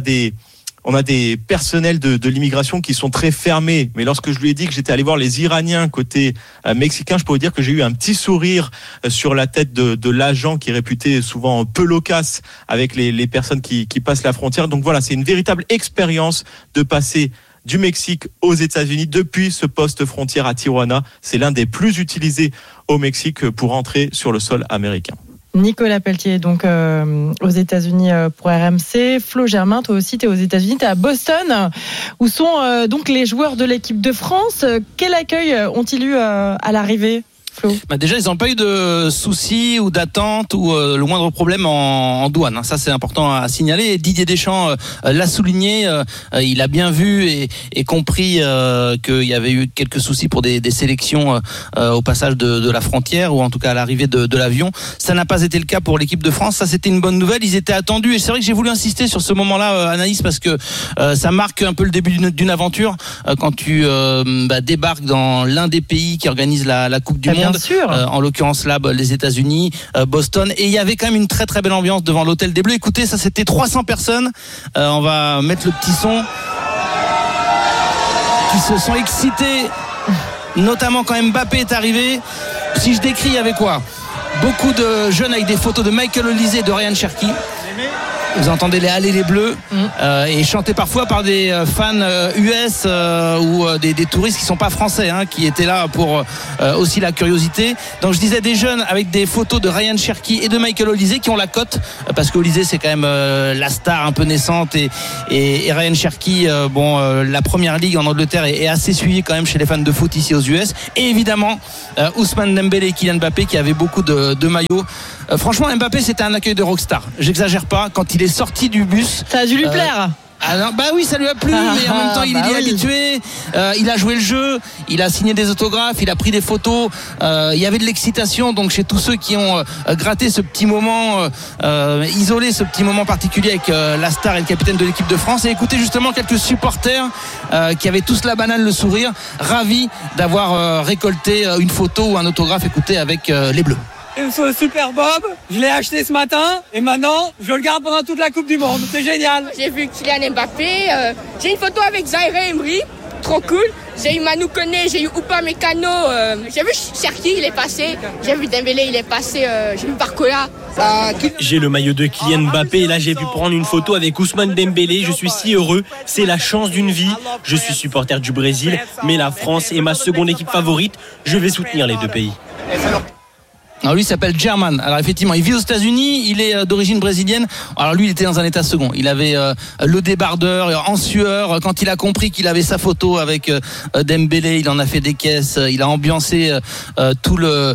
des personnels de l'immigration qui sont très fermés. Mais lorsque je lui ai dit que j'étais allé voir les Iraniens côté mexicain, je peux vous dire que j'ai eu un petit sourire sur la tête de l'agent qui est réputé souvent peu loquace avec les personnes qui passent la frontière. Donc voilà, c'est une véritable expérience de passer du Mexique aux États-Unis depuis ce poste frontière à Tijuana. C'est l'un des plus utilisés au Mexique pour entrer sur le sol américain. Nicolas Pelletier, donc aux États-Unis pour RMC. Flo Germain, toi aussi, tu es aux États-Unis, tu es à Boston, où sont donc les joueurs de l'équipe de France. Quel accueil ont-ils eu à l'arrivée, Flo? Déjà, ils n'ont pas eu de soucis ou d'attente ou le moindre problème en douane. Ça, c'est important à signaler. Et Didier Deschamps l'a souligné. Il a bien vu et compris qu'il y avait eu quelques soucis pour des sélections au passage de la frontière ou en tout cas à l'arrivée de l'avion. Ça n'a pas été le cas pour l'équipe de France. Ça, c'était une bonne nouvelle. Ils étaient attendus et c'est vrai que j'ai voulu insister sur ce moment-là, Anaïs, parce que ça marque un peu le début d'une aventure quand tu débarques dans l'un des pays qui organise la Coupe du Monde, en l'occurrence là les États-Unis, Boston, et il y avait quand même une très très belle ambiance devant l'hôtel des Bleus. Écoutez, ça c'était 300 personnes. On va mettre le petit son, qui se sont excités, notamment quand Mbappé est arrivé. Si je décris, il y avait quoi? Beaucoup de jeunes avec des photos de Michael Olise et de Ryan Cherki. Vous entendez les Allez les Bleus et chantés parfois par des fans US ou des touristes qui sont pas français, qui étaient là pour aussi la curiosité. Donc je disais des jeunes avec des photos de Ryan Cherki et de Michael Olise qui ont la cote, parce qu'Olise c'est quand même la star un peu naissante et Ryan Cherki, la première ligue en Angleterre est assez suivie quand même chez les fans de foot ici aux US. Et évidemment Ousmane Dembélé et Kylian Mbappé qui avaient beaucoup de maillots. Franchement, Mbappé c'était un accueil de rockstar. J'exagère pas. Quand il est sorti du bus, ça a dû lui plaire. Alors, oui, ça lui a plu, mais en même temps, il est habitué. Il a joué le jeu, il a signé des autographes, il a pris des photos. Il y avait de l'excitation, donc chez tous ceux qui ont gratté ce petit moment, isolé ce petit moment particulier avec la star et le capitaine de l'équipe de France. Et écoutez justement quelques supporters qui avaient tous la banane, le sourire, ravis d'avoir récolté une photo ou un autographe. Écoutez, avec les Bleus. Ce Super Bob, je l'ai acheté ce matin et maintenant je le garde pendant toute la Coupe du Monde. C'est génial. J'ai vu Kylian Mbappé, j'ai une photo avec Zaire Emery, trop cool. J'ai eu Manu Koné, j'ai eu Upamecano, j'ai vu Cherki, il est passé, j'ai vu Dembélé, il est passé, j'ai vu Barcola. J'ai le maillot de Kylian Mbappé et là j'ai pu prendre une photo avec Ousmane Dembélé. Je suis si heureux, c'est la chance d'une vie. Je suis supporter du Brésil, mais la France est ma seconde équipe favorite. Je vais soutenir les deux pays. Alors lui s'appelle German. Alors effectivement, il vit aux États-Unis, il est d'origine brésilienne. Alors lui, il était dans un état second. Il avait le débardeur en sueur. Quand il a compris qu'il avait sa photo avec Dembélé, il en a fait des caisses. Il a ambiancé tout le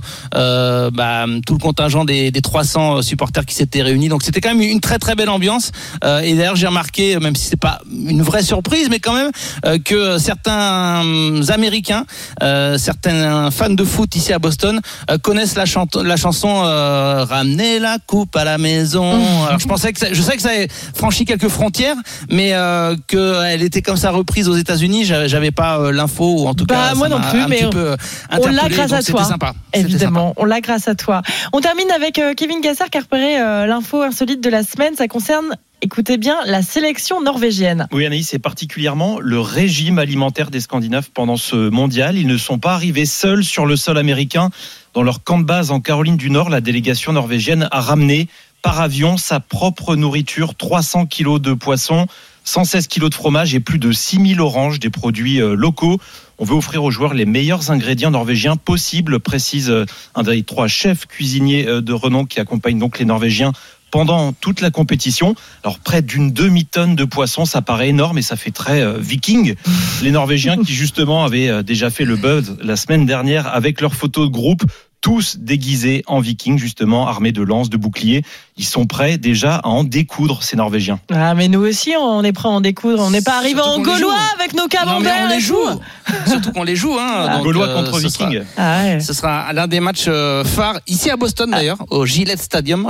contingent des 300 supporters qui s'étaient réunis. Donc c'était quand même une très très belle ambiance. Et d'ailleurs, j'ai remarqué, même si c'est pas une vraie surprise, mais quand même que certains Américains, certains fans de foot ici à Boston connaissent la chanson Ramener la coupe à la maison. Alors je sais que ça a franchi quelques frontières, mais qu'elle était comme ça reprise aux États-Unis, j'avais pas l'info, ou en tout cas moi non plus, mais on l'a grâce à toi. Sympa. Évidemment, on l'a grâce à toi. On termine avec Kevin Gasser qui a repéré l'info insolite de la semaine. Ça concerne, écoutez bien, la sélection norvégienne. Oui, Anaïs, c'est particulièrement le régime alimentaire des Scandinaves pendant ce mondial. Ils ne sont pas arrivés seuls sur le sol américain. Dans leur camp de base en Caroline du Nord, la délégation norvégienne a ramené par avion sa propre nourriture, 300 kilos de poisson, 116 kilos de fromage et plus de 6000 oranges, des produits locaux. On veut offrir aux joueurs les meilleurs ingrédients norvégiens possibles, précise un des 3 chefs cuisiniers de renom qui accompagnent donc les Norvégiens pendant toute la compétition. Alors près d'une demi-tonne de poissons, ça paraît énorme et ça fait très viking. Les Norvégiens qui justement avaient déjà fait le buzz la semaine dernière avec leurs photos de groupe, tous déguisés en vikings, justement, armés de lances, de boucliers. Ils sont prêts déjà à en découdre, ces Norvégiens. Ah, mais nous aussi, on est prêts à en découdre. On n'est pas arrivé en Gaulois avec nos camemberts. On les joue. Surtout qu'on les joue. Donc, Gaulois contre Vikings. Ce sera l'un des matchs phares, ici à Boston d'ailleurs, au Gillette Stadium,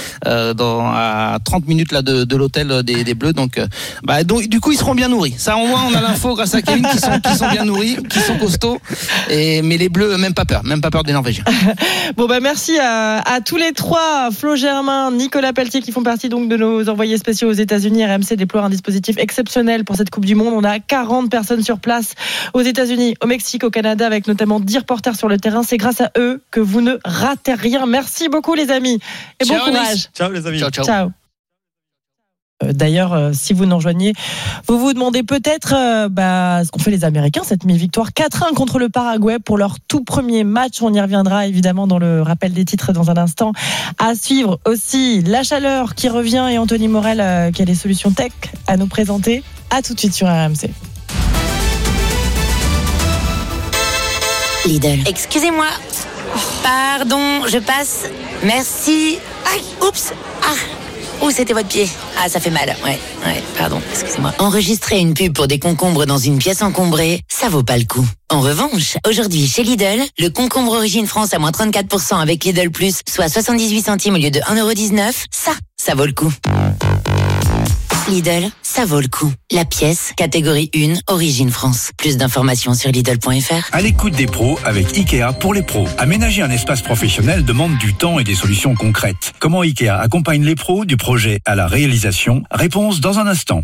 à 30 minutes là, de l'hôtel des Bleus. Donc, du coup, ils seront bien nourris. Ça, au moins, on a l'info grâce à Kevin qui sont bien nourris, qui sont costauds. Mais les Bleus, même pas peur des Norvégiens. Bon, merci à tous les 3, Flo Germain, Nicolas Pelletier, qui font partie donc de nos envoyés spéciaux aux États-Unis. RMC déploie un dispositif exceptionnel pour cette Coupe du Monde. On a 40 personnes sur place aux États-Unis, au Mexique, au Canada, avec notamment 10 reporters sur le terrain. C'est grâce à eux que vous ne ratez rien. Merci beaucoup, les amis. Et bon courage. Ciao, les amis. Ciao. D'ailleurs, si vous nous rejoignez, vous vous demandez peut-être ce qu'ont fait les Américains, cette mi-victoire 4-1 contre le Paraguay pour leur tout premier match. On y reviendra évidemment dans le rappel des titres dans un instant. À suivre aussi la chaleur qui revient et Anthony Morel qui a des solutions tech à nous présenter. À tout de suite sur RMC. Lidl. Excusez-moi. Pardon, je passe. Merci. Aïe, oups. Où c'était votre pied? Ah, ça fait mal. Ouais, pardon, excusez-moi. Enregistrer une pub pour des concombres dans une pièce encombrée, ça vaut pas le coup. En revanche, aujourd'hui chez Lidl, le concombre Origine France à moins 34% avec Lidl Plus, soit 78 centimes au lieu de 1,19€, ça vaut le coup. Lidl, ça vaut le coup. La pièce, catégorie 1, Origine France. Plus d'informations sur Lidl.fr. À l'écoute des pros avec Ikea pour les pros. Aménager un espace professionnel demande du temps et des solutions concrètes. Comment Ikea accompagne les pros du projet à la réalisation? Réponse dans un instant.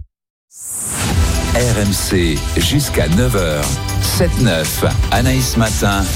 RMC jusqu'à 9h. 7-9. Anaïs Matin.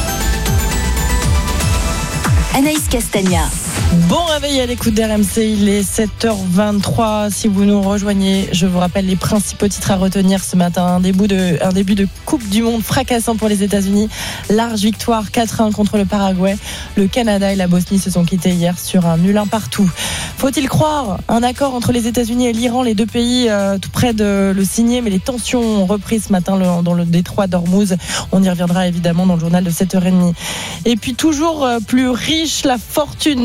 Anaïs Castagna. Bon réveil à l'écoute d'RMC, il est 7h23. Si vous nous rejoignez, je vous rappelle les principaux titres à retenir ce matin. Un début de Coupe du Monde fracassant pour les États-Unis. Large victoire 4-1 contre le Paraguay. Le Canada et la Bosnie se sont quittés hier sur un nul 1 partout. Faut-il croire un accord entre les États-Unis et l'Iran? Les deux pays tout près de le signer, mais les tensions ont repris ce matin dans le détroit d'Ormuz. On y reviendra évidemment dans le journal de 7h30. Et puis toujours plus riche, la fortune